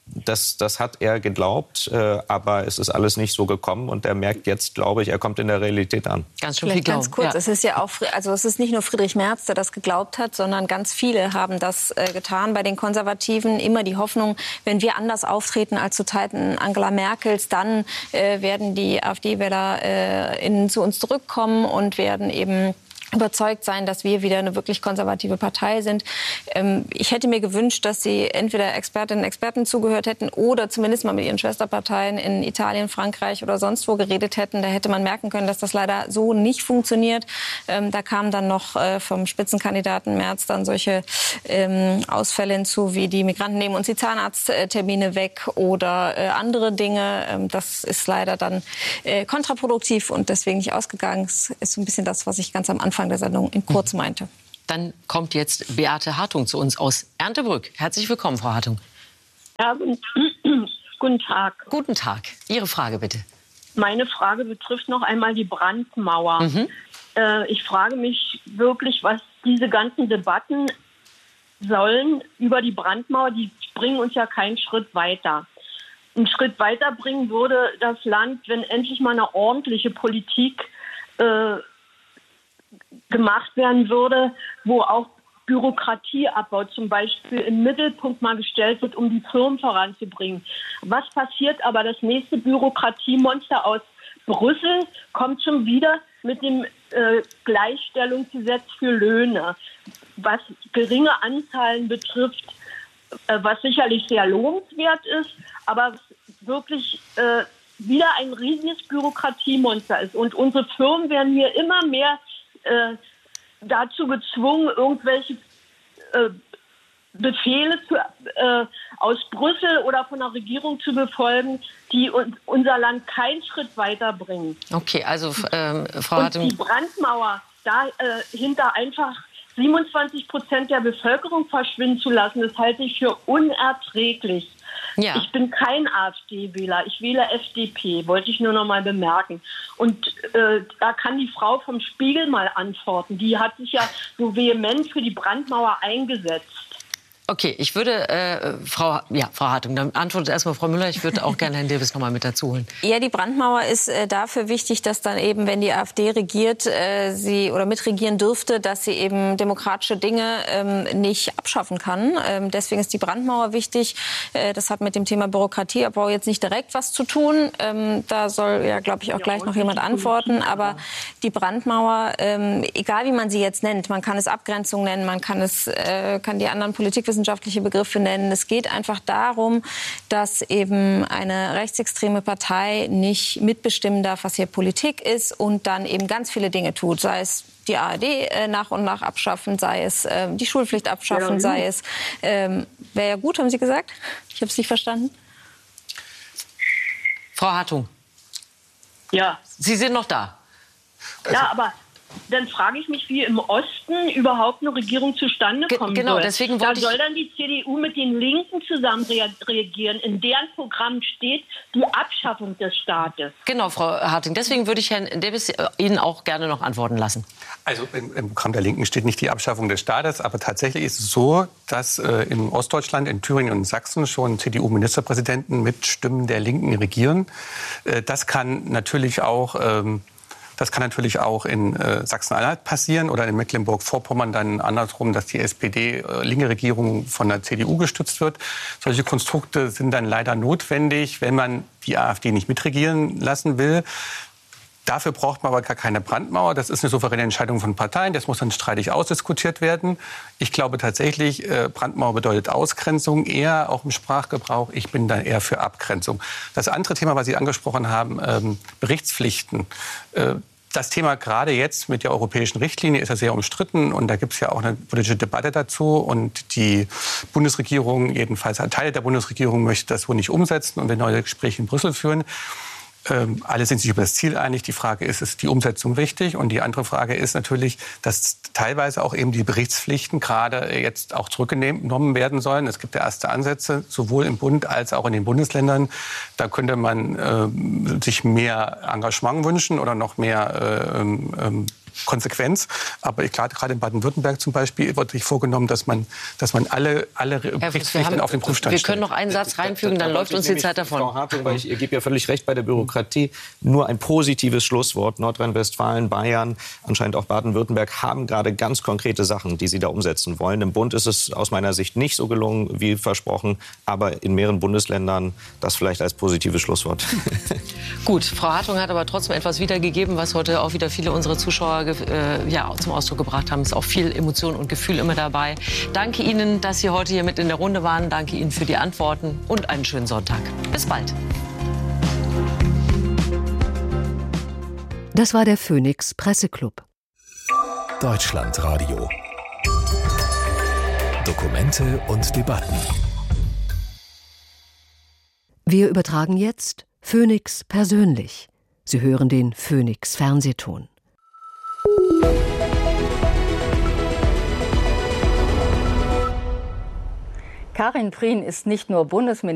Das, das hat er geglaubt, äh, aber es ist alles nicht so gekommen. Und er merkt jetzt, glaube ich, er kommt in der Realität an. Ganz schön viel Glauben. Ganz kurz, ja. es ist ja auch, also es ist nicht nur Friedrich Merz, der das geglaubt hat, sondern ganz viele haben das äh, getan. Bei den Konservativen immer die Hoffnung, wenn wir anders auftreten als zu Zeiten Angela Merkels, dann äh, werden die AfD-Wähler äh, in, zu uns zurückkommen und werden eben überzeugt sein, dass wir wieder eine wirklich konservative Partei sind. Ähm, ich hätte mir gewünscht, dass sie entweder Expertinnen und Experten zugehört hätten oder zumindest mal mit ihren Schwesterparteien in Italien, Frankreich oder sonst wo geredet hätten. Da hätte man merken können, dass das leider so nicht funktioniert. Ähm, da kamen dann noch äh, vom Spitzenkandidaten Merz dann solche ähm, Ausfälle hinzu, wie die Migranten nehmen uns die Zahnarzttermine weg oder äh, andere Dinge. Ähm, das ist leider dann äh, kontraproduktiv und deswegen nicht ausgegangen. Das ist so ein bisschen das, was ich ganz am Anfang der Sendung in kurz meinte. Dann kommt jetzt Beate Hartung zu uns aus Erndtebrück. Herzlich willkommen, Frau Hartung. Ja, guten Tag. Guten Tag. Ihre Frage bitte. Meine Frage betrifft noch einmal die Brandmauer. Mhm. Äh, ich frage mich wirklich, was diese ganzen Debatten sollen über die Brandmauer. Die bringen uns ja keinen Schritt weiter. Einen Schritt weiter bringen würde das Land, wenn endlich mal eine ordentliche Politik äh, gemacht werden würde, wo auch Bürokratieabbau zum Beispiel im Mittelpunkt mal gestellt wird, um die Firmen voranzubringen. Was passiert aber? Das nächste Bürokratiemonster aus Brüssel kommt schon wieder mit dem äh, Gleichstellungsgesetz für Löhne, was geringe Anzahlen betrifft, äh, was sicherlich sehr lohnenswert ist, aber wirklich äh, wieder ein riesiges Bürokratiemonster ist. Und unsere Firmen werden hier immer mehr Äh, dazu gezwungen, irgendwelche äh, Befehle zu, äh, aus Brüssel oder von der Regierung zu befolgen, die un- unser Land keinen Schritt weiterbringen. Okay, also ähm, Frau Hartung. Und die Brandmauer, dahinter äh, einfach siebenundzwanzig Prozent der Bevölkerung verschwinden zu lassen, das halte ich für unerträglich. Ja. Ich bin kein AfD-Wähler, ich wähle F D P, wollte ich nur noch mal bemerken. Und äh, da kann die Frau vom Spiegel mal antworten. Die hat sich ja so vehement für die Brandmauer eingesetzt. Okay, ich würde, äh, Frau, ja, Frau Hartung, dann antwortet erstmal Frau Müller. Ich würde auch gerne Herrn Dirwes noch mal mit dazu holen. Ja, die Brandmauer ist äh, dafür wichtig, dass dann eben, wenn die AfD regiert, äh, sie oder mitregieren dürfte, dass sie eben demokratische Dinge ähm, nicht abschaffen kann. Ähm, deswegen ist die Brandmauer wichtig. Äh, das hat mit dem Thema Bürokratieabbau jetzt nicht direkt was zu tun. Ähm, da soll ja, glaube ich, auch gleich noch jemand antworten. Aber die Brandmauer, ähm, egal wie man sie jetzt nennt, man kann es Abgrenzung nennen, man kann es, äh, kann die anderen Politikwissenschaftler wissenschaftliche Begriffe nennen. Es geht einfach darum, dass eben eine rechtsextreme Partei nicht mitbestimmen darf, was hier Politik ist und dann eben ganz viele Dinge tut, sei es die A R D äh, nach und nach abschaffen, sei es äh, die Schulpflicht abschaffen, ja, sei es, ähm, wäre ja gut, haben Sie gesagt? Ich habe es nicht verstanden. Frau Hartung. Ja. Sie sind noch da. Ja, aber dann frage ich mich, wie im Osten überhaupt eine Regierung zustande kommen Ge- genau, soll. Deswegen da wollte soll ich dann die C D U mit den Linken zusammen rea- reagieren. In deren Programm steht die Abschaffung des Staates. Genau, Frau Harting. Deswegen würde ich Herrn Dirwes Ihnen auch gerne noch antworten lassen. Also im, im Programm der Linken steht nicht die Abschaffung des Staates, aber tatsächlich ist es so, dass äh, in Ostdeutschland, in Thüringen und in Sachsen schon C D U-Ministerpräsidenten mit Stimmen der Linken regieren. Äh, das kann natürlich auch ähm, Das kann natürlich auch in äh, Sachsen-Anhalt passieren oder in Mecklenburg-Vorpommern dann andersrum, dass die S P D, äh, linke Regierung von der C D U gestützt wird. Solche Konstrukte sind dann leider notwendig, wenn man die AfD nicht mitregieren lassen will. Dafür braucht man aber gar keine Brandmauer. Das ist eine souveräne Entscheidung von Parteien. Das muss dann streitig ausdiskutiert werden. Ich glaube tatsächlich, äh, Brandmauer bedeutet Ausgrenzung, eher auch im Sprachgebrauch. Ich bin da eher für Abgrenzung. Das andere Thema, was Sie angesprochen haben, ähm, Berichtspflichten. Äh, Das Thema gerade jetzt mit der europäischen Richtlinie ist ja sehr umstritten und da gibt es ja auch eine politische Debatte dazu und die Bundesregierung, jedenfalls Teile der Bundesregierung, möchte das wohl nicht umsetzen und will neue Gespräche in Brüssel führen. Ähm, alle sind sich über das Ziel einig. Die Frage ist, ist die Umsetzung wichtig? Und die andere Frage ist natürlich, dass teilweise auch eben die Berichtspflichten gerade jetzt auch zurückgenommen werden sollen. Es gibt ja erste Ansätze, sowohl im Bund als auch in den Bundesländern. Da könnte man äh, sich mehr Engagement wünschen oder noch mehr äh, ähm, Konsequenz. Aber gerade gerade in Baden-Württemberg zum Beispiel wird sich vorgenommen, dass man, dass man alle, alle Berichtspflichten auf den Prüfstand Wir stellt. können noch einen Satz reinfügen, dann läuft uns die Zeit davon. Frau Hartung, weil ich, ihr gebt ja völlig recht bei der Bürokratie. Nur ein positives Schlusswort. Nordrhein-Westfalen, Bayern, anscheinend auch Baden-Württemberg haben gerade ganz konkrete Sachen, die sie da umsetzen wollen. Im Bund ist es aus meiner Sicht nicht so gelungen, wie versprochen. Aber in mehreren Bundesländern das vielleicht als positives Schlusswort. Gut, Frau Hartung hat aber trotzdem etwas wiedergegeben, was heute auch wieder viele unserer Zuschauer äh, ja, zum Ausdruck gebracht haben. Es ist auch viel Emotion und Gefühl immer dabei. Danke Ihnen, dass Sie heute hier mit in der Runde waren. Danke Ihnen für die Antworten und einen schönen Sonntag. Bis bald. Das war der Phoenix Presseclub. Deutschlandradio. Dokumente und Debatten. Wir übertragen jetzt Phoenix persönlich. Sie hören den Phoenix Fernsehton. Karin Prien ist nicht nur Bundesministerin